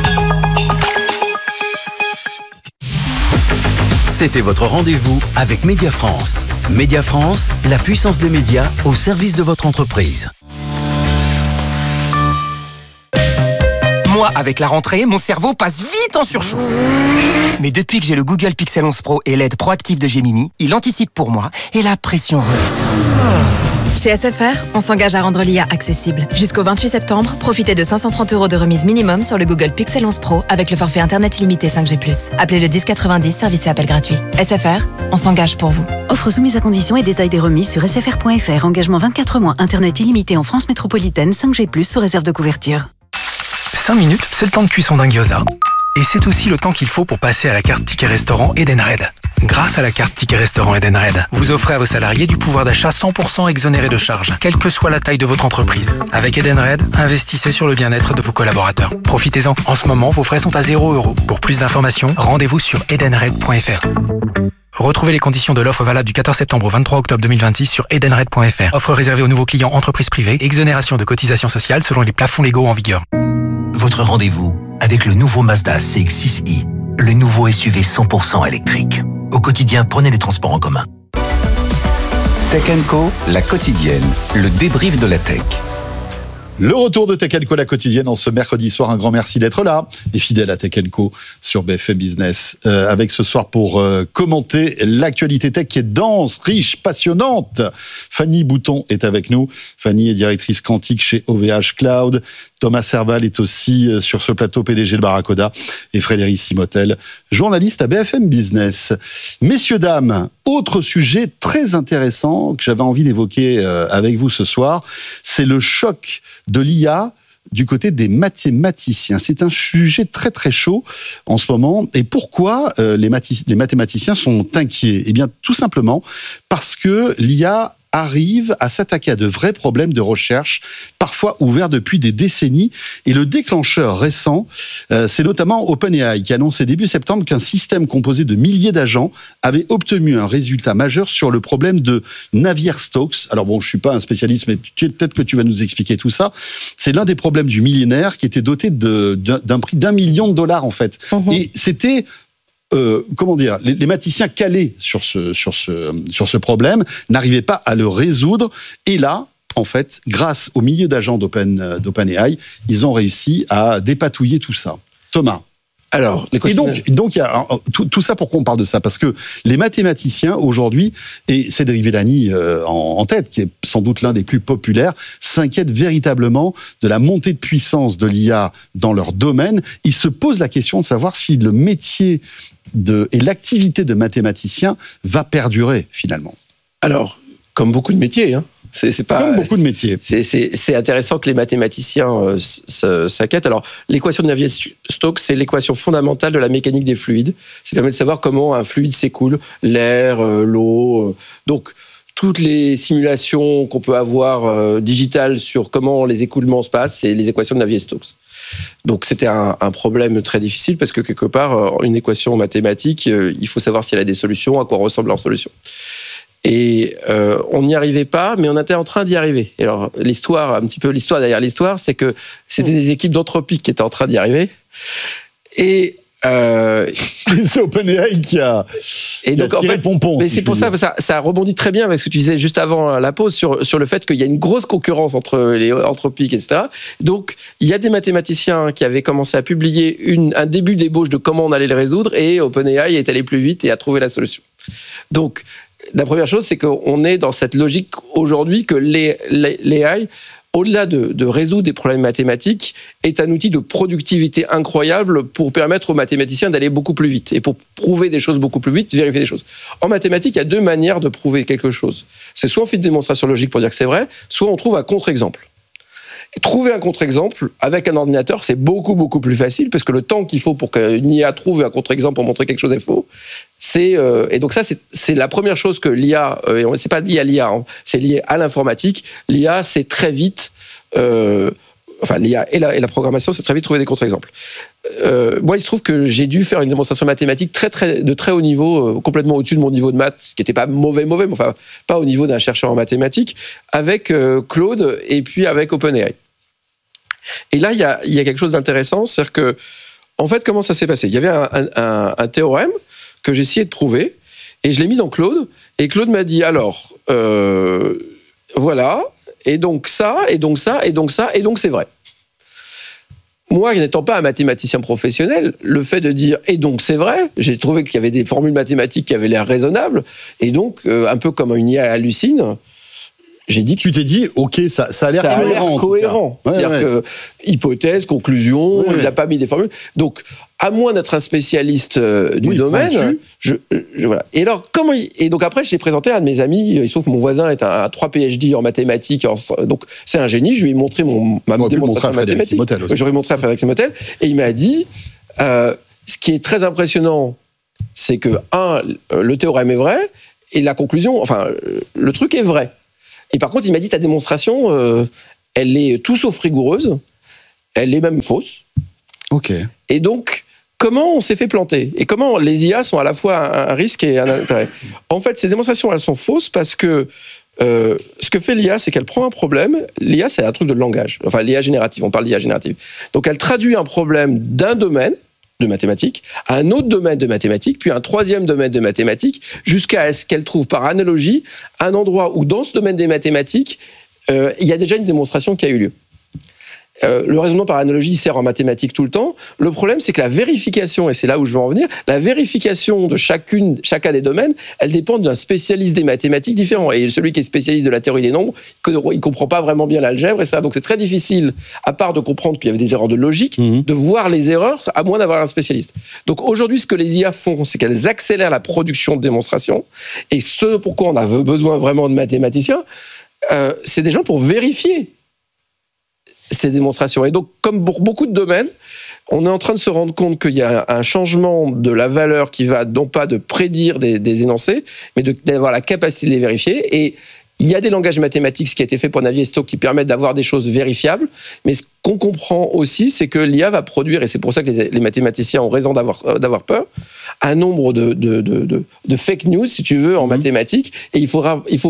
C'était votre rendez-vous avec Média France. Média France, la puissance des médias au service de votre entreprise. Moi, avec la rentrée, mon cerveau passe vite en surchauffe. Mais depuis que j'ai le Google Pixel 11 Pro et l'aide proactive de Gemini, il anticipe pour moi et la pression redescend. Chez SFR, on s'engage à rendre l'IA accessible. Jusqu'au 28 septembre, profitez de 530 € de remise minimum sur le Google Pixel 11 Pro avec le forfait Internet illimité 5G+. Appelez le 1090, service et appel gratuit. SFR, on s'engage pour vous. Offre soumise à conditions et détails des remises sur sfr.fr. Engagement 24 mois, Internet illimité en France métropolitaine, 5G+, sous réserve de couverture. 5 minutes, c'est le temps de cuisson d'un gyoza. Et c'est aussi le temps qu'il faut pour passer à la carte Ticket Restaurant Edenred. Grâce à la carte Ticket Restaurant Edenred, vous offrez à vos salariés du pouvoir d'achat 100% exonéré de charges, quelle que soit la taille de votre entreprise. Avec Edenred, investissez sur le bien-être de vos collaborateurs. Profitez-en. En ce moment, vos frais sont à 0 €. Pour plus d'informations, rendez-vous sur edenred.fr. Retrouvez les conditions de l'offre valable du 14 septembre au 23 octobre 2026 sur edenred.fr. Offre réservée aux nouveaux clients entreprises privées. Exonération de cotisations sociales selon les plafonds légaux en vigueur. Votre rendez-vous avec le nouveau Mazda CX-6i, le nouveau SUV 100% électrique. Au quotidien, prenez les transports en commun. Tech & Co, la quotidienne, le débrief de la tech. Le retour de Tech & Co, la quotidienne, en ce mercredi soir. Un grand merci d'être là et fidèle à Tech & Co sur BFM Business. Avec ce soir pour commenter l'actualité tech qui est dense, riche, passionnante. Fanny Bouton est avec nous. Fanny est directrice quantique chez OVH Cloud. Thomas Serval est aussi sur ce plateau, PDG de Barracoda. Et Frédéric Simotel, journaliste à BFM Business. Messieurs, dames, autre sujet très intéressant que j'avais envie d'évoquer avec vous ce soir, c'est le choc de l'IA du côté des mathématiciens. C'est un sujet très très chaud en ce moment. Et pourquoi les mathématiciens sont inquiets ? Eh bien, tout simplement parce que l'IA arrive à s'attaquer à de vrais problèmes de recherche, parfois ouverts depuis des décennies. Et le déclencheur récent, c'est notamment OpenAI, qui a annoncé début septembre qu'un système composé de milliers d'agents avait obtenu un résultat majeur sur le problème de Navier-Stokes. Alors bon, je suis pas un spécialiste, mais peut-être que tu vas nous expliquer tout ça. C'est l'un des problèmes du millénaire qui était doté d'un prix d'1 million de dollars, en fait. Et c'était... comment dire, les mathématiciens calés sur ce problème n'arrivaient pas à le résoudre. Et là, en fait, grâce au milieu d'agents d'OpenAI, ils ont réussi à dépatouiller tout ça. Thomas. Alors, et donc il y a tout ça. Pourquoi on parle de ça ? Parce que les mathématiciens aujourd'hui, et Cédric Villani en tête, qui est sans doute l'un des plus populaires, s'inquiètent véritablement de la montée de puissance de l'IA dans leur domaine. Ils se posent la question de savoir si le métier et l'activité de mathématicien va perdurer finalement. Alors, comme beaucoup de métiers, hein. C'est pas, comme beaucoup de métiers. C'est intéressant que les mathématiciens s'inquiètent. Alors, l'équation de Navier-Stokes, c'est l'équation fondamentale de la mécanique des fluides. Ça permet de savoir comment un fluide s'écoule, l'air, l'eau. Donc, toutes les simulations qu'on peut avoir digitales sur comment les écoulements se passent, c'est les équations de Navier-Stokes. Donc c'était un problème très difficile parce que quelque part, une équation mathématique, il faut savoir si elle a des solutions, à quoi ressemble leur solution. Et on n'y arrivait pas, mais on était en train d'y arriver. Et alors l'histoire derrière l'histoire, c'est que c'était des équipes d'Anthropic qui étaient en train d'y arriver. Et c'est OpenAI qui a tiré le pompon. Mais c'est pour ça, ça rebondit très bien avec ce que tu disais juste avant la pause sur le fait qu'il y a une grosse concurrence entre les Anthropic, etc. Donc, il y a des mathématiciens qui avaient commencé à publier un début d'ébauche de comment on allait le résoudre, et OpenAI est allé plus vite et a trouvé la solution. Donc, la première chose, c'est qu'on est dans cette logique aujourd'hui que l'AI, au-delà de résoudre des problèmes mathématiques, est un outil de productivité incroyable pour permettre aux mathématiciens d'aller beaucoup plus vite et pour prouver des choses beaucoup plus vite, vérifier des choses. En mathématiques, il y a deux manières de prouver quelque chose. C'est soit on fait une démonstration logique pour dire que c'est vrai, soit on trouve un contre-exemple. Et trouver un contre-exemple avec un ordinateur, c'est beaucoup, beaucoup plus facile parce que le temps qu'il faut pour qu'une IA trouve un contre-exemple pour montrer quelque chose est faux, et donc ça, c'est la première chose que l'IA, c'est pas lié à l'IA, hein, c'est lié à l'informatique. L'IA, c'est très vite, l'IA et la programmation, c'est très vite trouver des contre-exemples. Moi, il se trouve que j'ai dû faire une démonstration mathématique de très haut niveau, complètement au-dessus de mon niveau de maths, qui n'était pas mauvais, mais enfin, pas au niveau d'un chercheur en mathématiques, avec Claude et puis avec OpenAI. Et là, il y a quelque chose d'intéressant, c'est-à-dire que, en fait, comment ça s'est passé ? Il y avait un théorème que j'ai essayé de prouver, et je l'ai mis dans Claude, et Claude m'a dit, alors, voilà, et donc ça, et donc ça, et donc ça, et donc c'est vrai. moi, n'étant pas un mathématicien professionnel, le fait de dire « et donc c'est vrai », j'ai trouvé qu'il y avait des formules mathématiques qui avaient l'air raisonnables, et donc, un peu comme une IA hallucine, j'ai dit que... Tu t'es dit, ok, ça a l'air cohérent. C'est-à-dire que, hypothèse, conclusion, il n'a pas mis des formules. Donc, à moins d'être un spécialiste du domaine, voilà. Et alors, donc après, je l'ai présenté à un de mes amis. Il se trouve que mon voisin est un 3 PhD en mathématiques, donc c'est un génie. Je lui ai montré ma démonstration mathématique. J'aurais montré à Frédéric Simotel, et il m'a dit, ce qui est très impressionnant, c'est que, le théorème est vrai, et la conclusion, enfin, le truc est vrai. Et par contre, il m'a dit, ta démonstration, elle est tout sauf rigoureuse, elle est même fausse. Ok. Et donc, comment on s'est fait planter ? Et comment les IA sont à la fois un risque et un intérêt ? En fait, ces démonstrations, elles sont fausses parce que ce que fait l'IA, c'est qu'elle prend un problème. L'IA, c'est un truc de langage. Enfin, l'IA générative, on parle d'IA générative. Donc, elle traduit un problème d'un domaine de mathématiques, à un autre domaine de mathématiques, puis un troisième domaine de mathématiques, jusqu'à ce qu'elle trouve par analogie un endroit où, dans ce domaine des mathématiques, il y a déjà une démonstration qui a eu lieu. Le raisonnement par analogie sert en mathématiques tout le temps. Le problème, c'est que la vérification, et c'est là où je veux en venir, la vérification de chacun des domaines, elle dépend d'un spécialiste des mathématiques différent. Et celui qui est spécialiste de la théorie des nombres, il comprend pas vraiment bien l'algèbre et ça. Donc c'est très difficile, à part de comprendre qu'il y avait des erreurs de logique, de voir les erreurs, à moins d'avoir un spécialiste. Donc aujourd'hui, ce que les IA font, c'est qu'elles accélèrent la production de démonstrations. Et ce pourquoi on a besoin vraiment de mathématiciens, c'est des gens pour vérifier ces démonstrations. Et donc, comme pour beaucoup de domaines, on est en train de se rendre compte qu'il y a un changement de la valeur qui va non pas de prédire des énoncés, mais d'avoir la capacité de les vérifier. Et il y a des langages mathématiques, ce qui a été fait pour Navier-Stokes, qui permettent d'avoir des choses vérifiables. Mais ce qu'on comprend aussi, c'est que l'IA va produire, et c'est pour ça que les mathématiciens ont raison d'avoir peur, un nombre de fake news, si tu veux, en mathématiques. Et il faut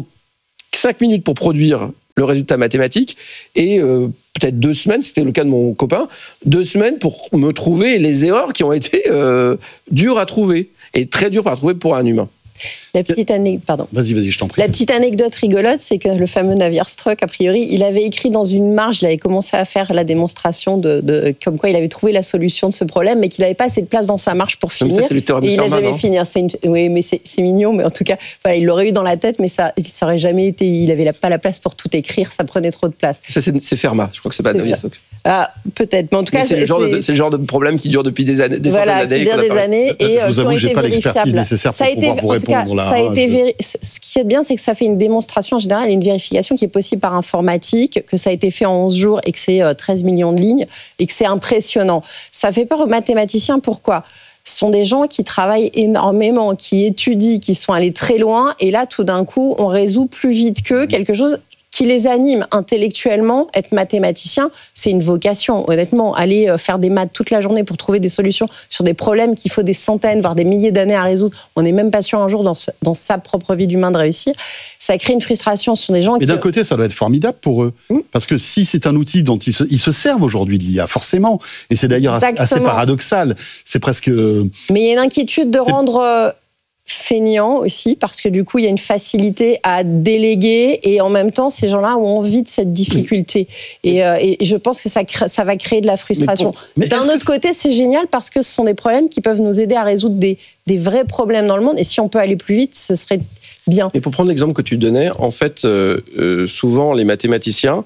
5 minutes pour produire le résultat mathématique et peut-être 2 semaines, c'était le cas de mon copain, 2 semaines pour me trouver les erreurs qui ont été dures à trouver et très dures à trouver pour un humain. La petite anecdote, Vas-y, je t'en prie. La petite anecdote rigolote, c'est que le fameux Navier-Stokes, a priori, il avait écrit dans une marge, il avait commencé à faire la démonstration de comme quoi il avait trouvé la solution de ce problème, mais qu'il n'avait pas assez de place dans sa marge pour finir. Ça, c'est le théorème de Fermat, il n'a jamais fini. Oui, mais c'est mignon, mais en tout cas, voilà, il l'aurait eu dans la tête, mais ça aurait jamais été. Il n'avait pas la place pour tout écrire, ça prenait trop de place. Ça, c'est Fermat. Je crois que c'est pas Navier-Stokes. Ah, peut-être, mais en tout cas, c'est le genre de problème qui dure depuis des années, des centaines d'années. Qui dure des années. Et je vous avoue que j'ai pas l'expertise nécessaire pour pouvoir vous répondre là. Ce qui est bien, c'est que ça fait une démonstration en général, une vérification qui est possible par informatique, que ça a été fait en 11 jours et que c'est 13 millions de lignes et que c'est impressionnant. Ça fait peur aux mathématiciens. Pourquoi ? Ce sont des gens qui travaillent énormément, qui étudient, qui sont allés très loin. Et là, tout d'un coup, on résout plus vite qu'eux quelque chose qui les anime intellectuellement. Être mathématicien, c'est une vocation. Honnêtement, aller faire des maths toute la journée pour trouver des solutions sur des problèmes qu'il faut des centaines, voire des milliers d'années à résoudre, on n'est même pas sûr un jour dans sa propre vie d'humain de réussir. Ça crée une frustration. Ce sont des gens qui... Et d'un côté, ça doit être formidable pour eux. Parce que si c'est un outil dont ils se servent aujourd'hui de l'IA, forcément, et c'est d'ailleurs assez paradoxal, c'est presque... Mais il y a une inquiétude de rendre... feignant aussi, parce que du coup, il y a une facilité à déléguer et en même temps, ces gens-là ont envie de cette difficulté. Et je pense que ça va créer de la frustration. D'un autre côté, c'est génial parce que ce sont des problèmes qui peuvent nous aider à résoudre des vrais problèmes dans le monde et si on peut aller plus vite, ce serait bien. Et pour prendre l'exemple que tu donnais, en fait, souvent, les mathématiciens...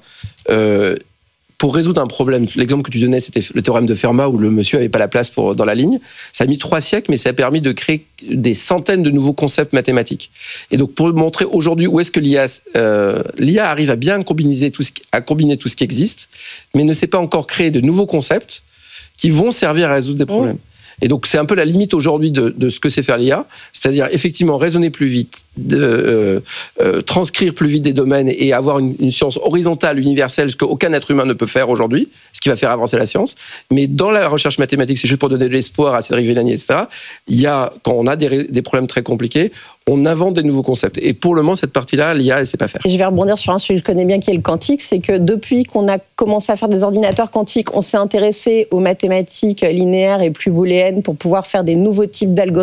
pour résoudre un problème, l'exemple que tu donnais, c'était le théorème de Fermat où le monsieur n'avait pas la place dans la ligne. Ça a mis 3 siècles, mais ça a permis de créer des centaines de nouveaux concepts mathématiques. Et donc, pour montrer aujourd'hui où est-ce que l'IA arrive à bien combiner tout ce qui existe, mais ne sait pas encore créer de nouveaux concepts qui vont servir à résoudre des problèmes. Et donc, c'est un peu la limite aujourd'hui de ce que sait faire l'IA, c'est-à-dire effectivement raisonner plus vite, transcrire plus vite des domaines et avoir une science horizontale, universelle, ce qu'aucun être humain ne peut faire aujourd'hui, ce qui va faire avancer la science. Mais dans la recherche mathématique, c'est juste pour donner de l'espoir à Cédric Villani, etc., quand on a des problèmes très compliqués, on invente des nouveaux concepts. Et pour le moment, cette partie-là, l'IA, elle ne sait pas faire. Et je vais rebondir sur un sujet que je connais bien, qui est le quantique. C'est que depuis qu'on a commencé à faire des ordinateurs quantiques, on s'est intéressé aux mathématiques linéaires et plus booléennes pour pouvoir faire des nouveaux types d'algorithmes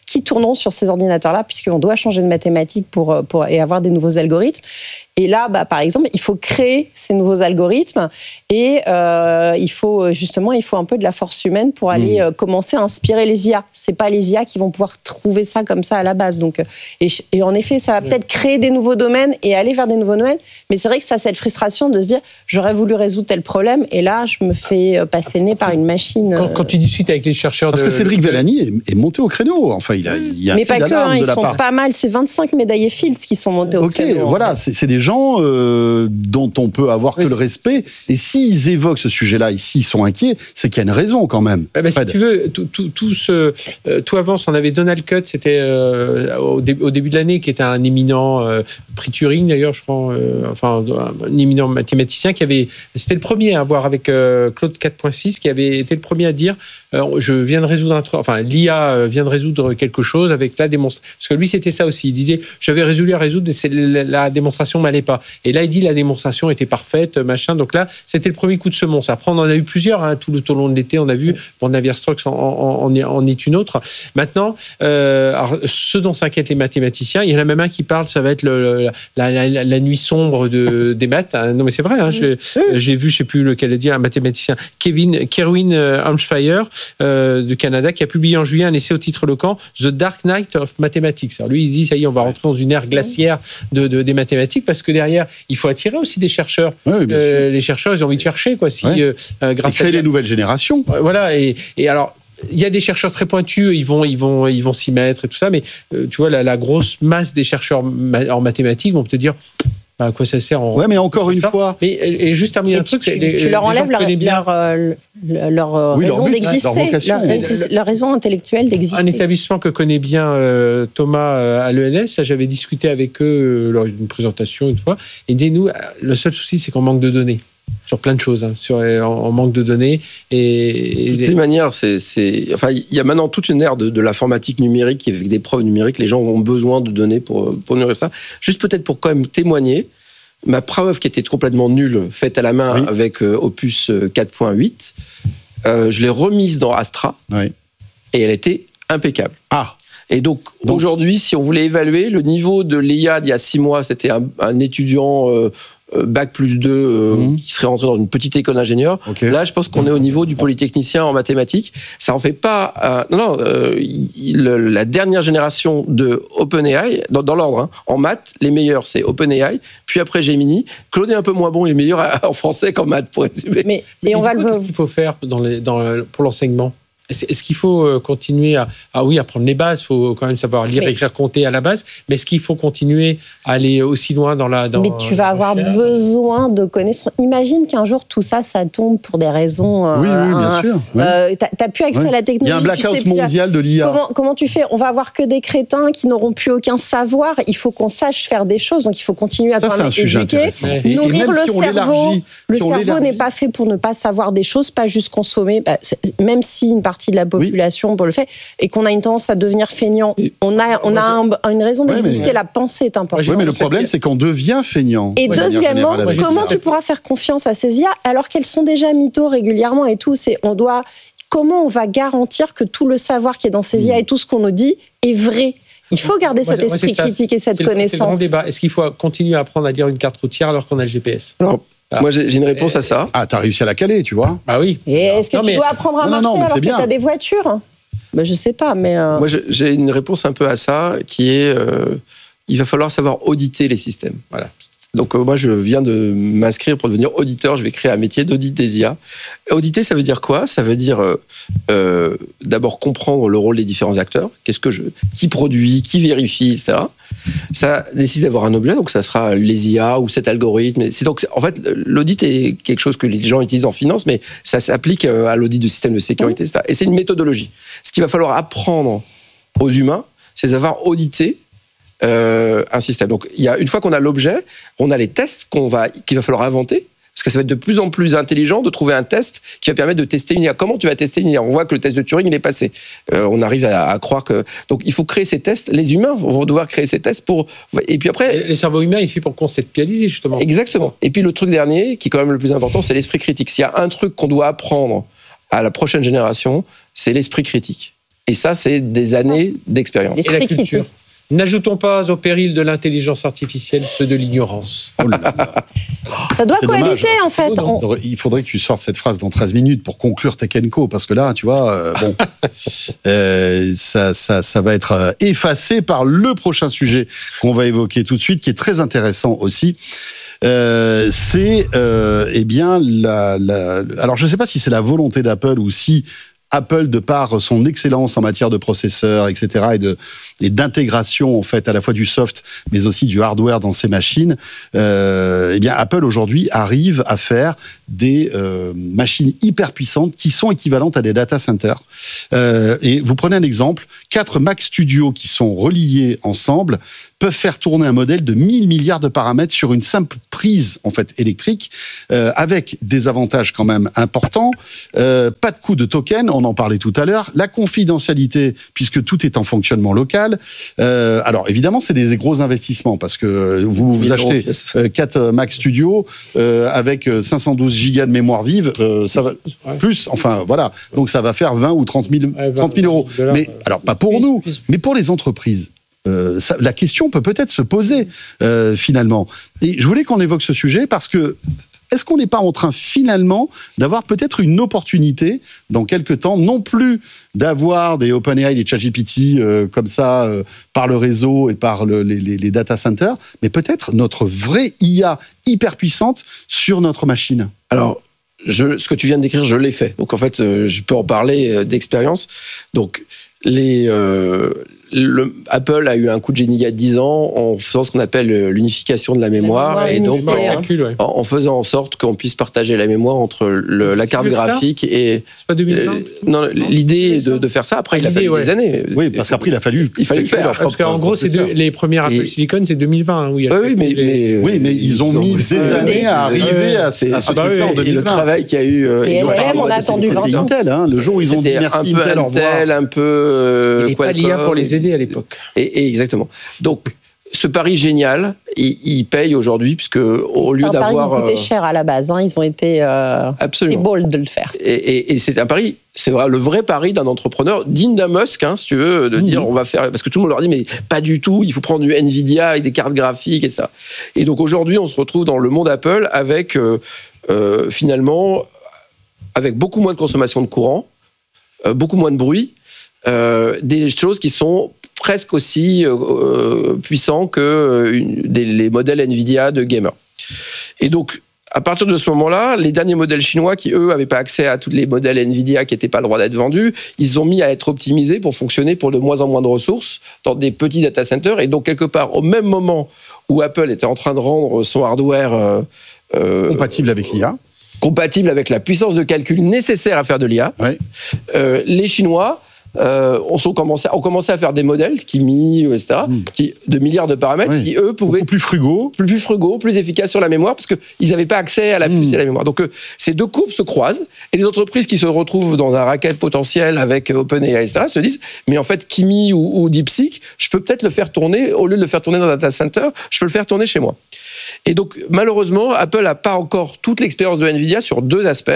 qui tourneront sur ces ordinateurs-là, puisqu'on doit changer de mathématiques et avoir des nouveaux algorithmes. Et là, par exemple, il faut créer ces nouveaux algorithmes et il faut un peu de la force humaine pour aller commencer à inspirer les IA. C'est pas les IA qui vont pouvoir trouver ça comme ça à la base. Donc, et en effet, ça va peut-être créer des nouveaux domaines et aller vers des nouveaux domaines. Mais c'est vrai que ça a cette frustration de se dire, j'aurais voulu résoudre tel problème et là, je me fais passer le nez par une machine. Quand tu discutes avec les chercheurs, parce que Cédric Villani est monté au créneau. Enfin, il y a un mais pas que, d'alarme ils de la sont part. pas mal. C'est 25 médaillés Fields qui sont montés au créneau. Ok, voilà, c'est des gens dont on peut avoir que le respect. Et s'ils évoquent ce sujet-là, et s'ils sont inquiets, c'est qu'il y a une raison quand même. Si tu veux, tout avance. On avait Donald Cutt, c'était au début de l'année, qui était un éminent prix Turing d'ailleurs, je crois, un éminent mathématicien c'était le premier à avoir avec Claude 4.6, qui avait été le premier à dire je viens de résoudre l'IA vient de résoudre quelque chose avec la démonstration. Parce que lui, c'était ça aussi. Il disait, j'avais résolu à résoudre, mais la démonstration m'allait pas. Et là, il dit, la démonstration était parfaite, machin. Donc là, c'était le premier coup de semonce. Après, on en a eu plusieurs, tout au long de l'été, on a vu, Navier-Stokes en est une autre. Maintenant, alors, ce dont s'inquiètent les mathématiciens, il y en a même un qui parle, ça va être la nuit sombre des maths. Non, mais c'est vrai, j'ai vu, je sais plus lequel a dit, un mathématicien, Kerwin Hampshire, de Canada, qui a publié en juillet un essai au titre éloquent, The Dark Night of Mathematics. Alors lui, il dit, ça y est, on va rentrer dans une ère glaciaire des mathématiques, parce que derrière, il faut attirer aussi des chercheurs. Oui, les chercheurs, ils ont envie de chercher, quoi. Grâce créer les nouvelles générations. Voilà, et alors, il y a des chercheurs très pointus, ils vont s'y mettre et tout ça, mais tu vois, la grosse masse des chercheurs en mathématiques vont te dire, à quoi ça sert mais encore une fois. Et juste terminer un truc, tu leur enlèves leur raison d'exister, leur raison intellectuelle d'exister. Un établissement que connaît bien Thomas à l'ENS, j'ai discuté avec eux lors d'une présentation une fois, et dis-nous, le seul souci, c'est qu'on manque de données. Sur plein de choses, en manque de données. De toutes les manières, il y a maintenant toute une ère de l'informatique numérique, avec des preuves numériques, les gens ont besoin de données pour nourrir ça. Juste peut-être pour quand même témoigner, ma preuve qui était complètement nulle, faite à la main avec Opus 4.8, je l'ai remise dans Astra, et elle était impeccable. Et donc aujourd'hui, si on voulait évaluer le niveau de l'IA d'il y a 6 mois, c'était un étudiant Bac plus 2 qui serait rentré dans une petite école d'ingénieur. Là, je pense qu'on est au niveau du polytechnicien en mathématiques. Ça en fait pas... la dernière génération de OpenAI, dans l'ordre, en maths, les meilleurs, c'est OpenAI, puis après Gemini. Claude est un peu moins bon, il est meilleur en français qu'en maths, pour résumer. Qu'est-ce qu'il faut faire pour l'enseignement ? Est-ce qu'il faut continuer à prendre les bases, il faut quand même savoir lire, écrire, compter à la base, mais est-ce qu'il faut continuer à aller aussi loin Mais tu vas avoir besoin de connaissances. Imagine qu'un jour, tout ça tombe pour des raisons... bien sûr. T'as plus accès à la technologie. Il y a un blackout mondial de l'IA. Comment tu fais ? On va avoir que des crétins qui n'auront plus aucun savoir. Il faut qu'on sache faire des choses, donc il faut continuer à quand même éduquer. Nourrir le cerveau. Le cerveau n'est pas fait pour ne pas savoir des choses, pas juste consommer. Même si une partie de la population pour le fait, et qu'on a une tendance à devenir feignant. On a une raison d'exister, la pensée est importante. Oui, mais le problème, c'est qu'on devient feignant. Et deuxièmement, comment tu pourras faire confiance à ces IA alors qu'elles sont déjà mythos régulièrement et tout ? Comment on va garantir que tout le savoir qui est dans ces IA et tout ce qu'on nous dit est vrai ? Il faut garder cet esprit critique et cette connaissance. C'est le grand débat. Est-ce qu'il faut continuer à apprendre à lire une carte routière alors qu'on a le GPS ? Moi, j'ai une réponse à ça. T'as réussi à la caler, tu vois. Ah oui. Et est-ce que tu dois apprendre à marcher alors que t'as des voitures ? Je sais pas, mais... Moi, j'ai une réponse un peu à ça, qui est... il va falloir savoir auditer les systèmes. Voilà. Donc moi, je viens de m'inscrire pour devenir auditeur. Je vais créer un métier d'audit des IA. Auditer, ça veut dire quoi ? Ça veut dire d'abord comprendre le rôle des différents acteurs. Qui produit, qui vérifie, etc. Ça nécessite d'avoir un objet, donc ça sera les IA ou cet algorithme. En fait, l'audit est quelque chose que les gens utilisent en finance, mais ça s'applique à l'audit du système de sécurité, etc. Et c'est une méthodologie. Ce qu'il va falloir apprendre aux humains, c'est de savoir auditer un système. Donc, une fois qu'on a l'objet, on a les tests qu'il va falloir inventer, parce que ça va être de plus en plus intelligent de trouver un test qui va permettre de tester une IA. Comment tu vas tester une IA ? On voit que le test de Turing, il est passé. On arrive à croire que... Donc, il faut créer ces tests. Les humains vont devoir créer ces tests pour... Et puis après... Les cerveaux humains, il fait pour conceptualiser, justement. Exactement. Et puis, le truc dernier, qui est quand même le plus important, c'est l'esprit critique. S'il y a un truc qu'on doit apprendre à la prochaine génération, c'est l'esprit critique. Et ça, c'est des années d'expérience. Et la culture. N'ajoutons pas au péril de l'intelligence artificielle ceux de l'ignorance. Oh là là. Ça doit C'est cohabiter, dommage. en fait. Il faudrait que tu sortes cette phrase dans 13 minutes pour conclure Tech & Co, parce que là, tu vois, ça va être effacé par le prochain sujet qu'on va évoquer tout de suite, qui est très intéressant aussi. C'est bien alors je ne sais pas si c'est la volonté d'Apple ou si Apple, de par son excellence en matière de processeurs, etc., et d'intégration en fait à la fois du soft mais aussi du hardware dans ses machines, Apple aujourd'hui arrive à faire des machines hyper puissantes qui sont équivalentes à des data centers. Et vous prenez un exemple, 4 Mac Studio qui sont reliés ensemble peuvent faire tourner un modèle de 1000 milliards de paramètres sur une simple prise en fait électrique, avec des avantages quand même importants, pas de coût de token, on en parlait tout à l'heure, la confidentialité puisque tout est en fonctionnement local. Alors évidemment c'est des gros investissements parce que vous achetez 4 Mac Studio avec 512 gigas de mémoire vive, ça va plus, enfin voilà, donc ça va faire 20 ou 30 000 euros. Mais alors pas pour nous, mais pour les entreprises. La question peut-être se poser finalement. Et je voulais qu'on évoque ce sujet parce que est-ce qu'on n'est pas en train finalement d'avoir peut-être une opportunité dans quelques temps, non plus d'avoir des OpenAI, des ChatGPT comme ça par le réseau et par les data centers, mais peut-être notre vraie IA hyper puissante sur notre machine. Alors, ce que tu viens de décrire, je l'ai fait. Donc en fait, je peux en parler d'expérience. Donc Apple a eu un coup de génie il y a 10 ans en faisant ce qu'on appelle l'unification de la mémoire et donc en faisant en sorte qu'on puisse partager la mémoire entre la carte graphique et... C'est pas 2020 non, l'idée de faire ça, après il a fallu des années. Oui, parce qu'après il fallait le faire. Parce qu'en gros, les premiers Apple Silicon, c'est 2020. Oui, mais ils ont mis des années à arriver à ce faire en 2020. Et le travail qu'il y a eu... Et LLM, on a attendu 20 ans. Intel, le jour où ils ont dit merci Intel, au revoir. Un peu... Il n'est pas l'IA pour les aider à l'époque. Et exactement. Donc, ce pari génial, il paye aujourd'hui, puisque au lieu d'avoir... C'est un pari qui coûtait cher à la base. Ils ont été bold de le faire. Et c'est un pari, c'est vrai, le vrai pari d'un entrepreneur digne d'un Musk, si tu veux, de dire on va faire... Parce que tout le monde leur dit, mais pas du tout, il faut prendre du Nvidia avec des cartes graphiques et ça. Et donc aujourd'hui, on se retrouve dans le monde Apple avec, finalement, avec beaucoup moins de consommation de courant, beaucoup moins de bruit, des choses qui sont presque aussi puissants que les modèles Nvidia de gamers. Et donc, à partir de ce moment-là, les derniers modèles chinois qui, eux, n'avaient pas accès à tous les modèles Nvidia qui n'étaient pas le droit d'être vendus, ils ont mis à être optimisés pour fonctionner pour de moins en moins de ressources dans des petits data centers. Et donc, quelque part, au même moment où Apple était en train de rendre son hardware... compatible avec l'IA. Compatible avec la puissance de calcul nécessaire à faire de l'IA. Oui. Les Chinois ont commencé à faire des modèles, Kimi, etc., de milliards de paramètres, qui eux pouvaient plus frugaux, plus efficaces sur la mémoire, parce qu'ils n'avaient pas accès à la puce et à la mémoire. Donc ces deux courbes se croisent, et les entreprises qui se retrouvent dans un racket potentiel avec OpenAI, etc., se disent, mais en fait, Kimi ou DeepSeek, je peux peut-être le faire tourner, au lieu de le faire tourner dans un data center, je peux le faire tourner chez moi. Et donc, malheureusement, Apple n'a pas encore toute l'expérience de Nvidia sur deux aspects.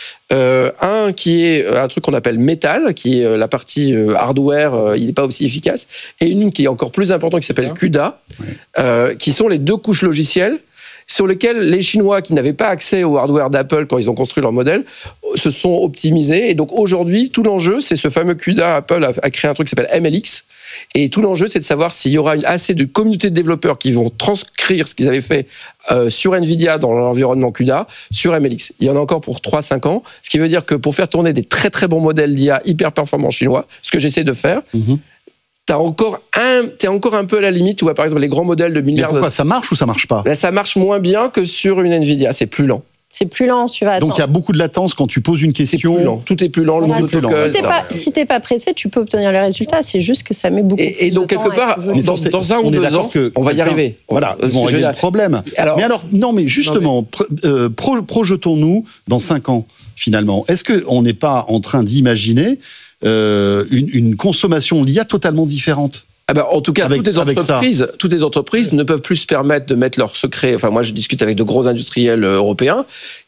Un qui est un truc qu'on appelle Metal, qui est la partie hardware, il n'est pas aussi efficace, et une qui est encore plus importante qui s'appelle CUDA, qui sont les deux couches logicielles sur lesquelles les Chinois qui n'avaient pas accès au hardware d'Apple quand ils ont construit leur modèle se sont optimisés. Et donc aujourd'hui, tout l'enjeu, c'est ce fameux CUDA. Apple a créé un truc qui s'appelle MLX. Et tout l'enjeu, c'est de savoir s'il y aura assez de communautés de développeurs qui vont transcrire ce qu'ils avaient fait sur Nvidia dans l'environnement CUDA sur MLX. Il y en a encore pour 3-5 ans, ce qui veut dire que pour faire tourner des très très bons modèles d'IA hyper performants chinois, ce que j'essaie de faire, t'es encore un peu à la limite où, par exemple, les grands modèles de milliards... Mais pourquoi, ça marche ou ça marche pas ? Ça marche moins bien que sur une Nvidia, c'est plus lent. C'est plus lent, tu vas attendre. Donc il y a beaucoup de latence quand tu poses une question. C'est plus lent. Tout est plus lent. Voilà, si t'es pas pressé, tu peux obtenir les résultats. C'est juste que ça met beaucoup plus de temps. Et donc quelque part, dans 1 ou 2 ans, on va y arriver. Voilà, ils vont régler le problème. Mais justement, projetons-nous dans 5 ans finalement. Est-ce qu'on n'est pas en train d'imaginer une consommation d'IA totalement différente ? En tout cas, toutes les entreprises ne peuvent plus se permettre de mettre leurs secrets. Enfin, moi, je discute avec de gros industriels européens.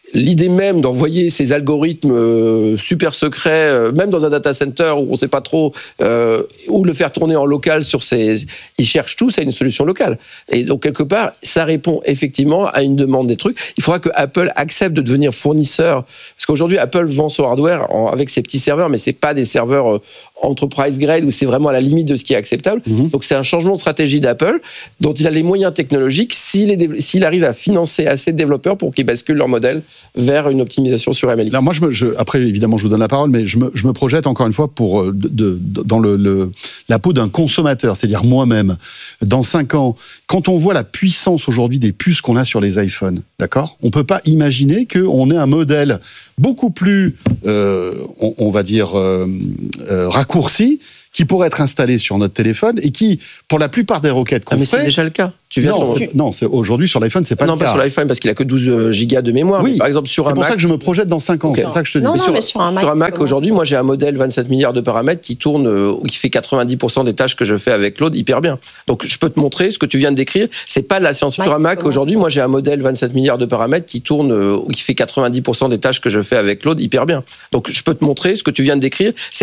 l'idée même d'envoyer ces algorithmes super secrets, même dans un data center où on ne sait pas trop, ou le faire tourner en local sur ces... Ils cherchent tous à une solution locale. Et donc, quelque part, ça répond effectivement à une demande des trucs. Il faudra que Apple accepte de devenir fournisseur. Parce qu'aujourd'hui, Apple vend son hardware avec ses petits serveurs, mais ce n'est pas des serveurs enterprise grade où c'est vraiment à la limite de ce qui est acceptable. Donc, c'est un changement de stratégie d'Apple dont il a les moyens technologiques s'il arrive à financer assez de développeurs pour qu'ils basculent leur modèle vers une optimisation sur MLX. Là, moi, après, évidemment, je vous donne la parole, mais je me projette encore une fois dans la peau d'un consommateur, c'est-à-dire moi-même. Dans 5 ans, quand on voit la puissance aujourd'hui des puces qu'on a sur les iPhones, d'accord ? On ne peut pas imaginer qu'on ait un modèle beaucoup plus, on va dire, raccourci, qui pourrait être installé sur notre téléphone et qui, pour la plupart des requêtes qu'on fait... Mais c'est déjà le cas. Non, aujourd'hui, sur l'iPhone, c'est pas le cas. Non, pas sur l'iPhone, parce qu'il a que 12 gigas de mémoire. Oui, par exemple, sur un Mac... C'est pour ça que je me projette dans 5 ans. Okay. C'est ça que je te dis. Mais sur un Mac, aujourd'hui, moi, j'ai un modèle 27 milliards de paramètres qui tourne, qui fait 90% des tâches que je fais avec Claude hyper bien. Donc, je peux te montrer ce que tu viens de décrire. C'est pas de la science. Sur un Mac, aujourd'hui, moi, j'ai un modèle 27 milliards de paramètres qui tourne, qui fait 90% des tâches que je fais avec Claude hyper bien. Donc, je peux te montrer ce que tu viens de décrire.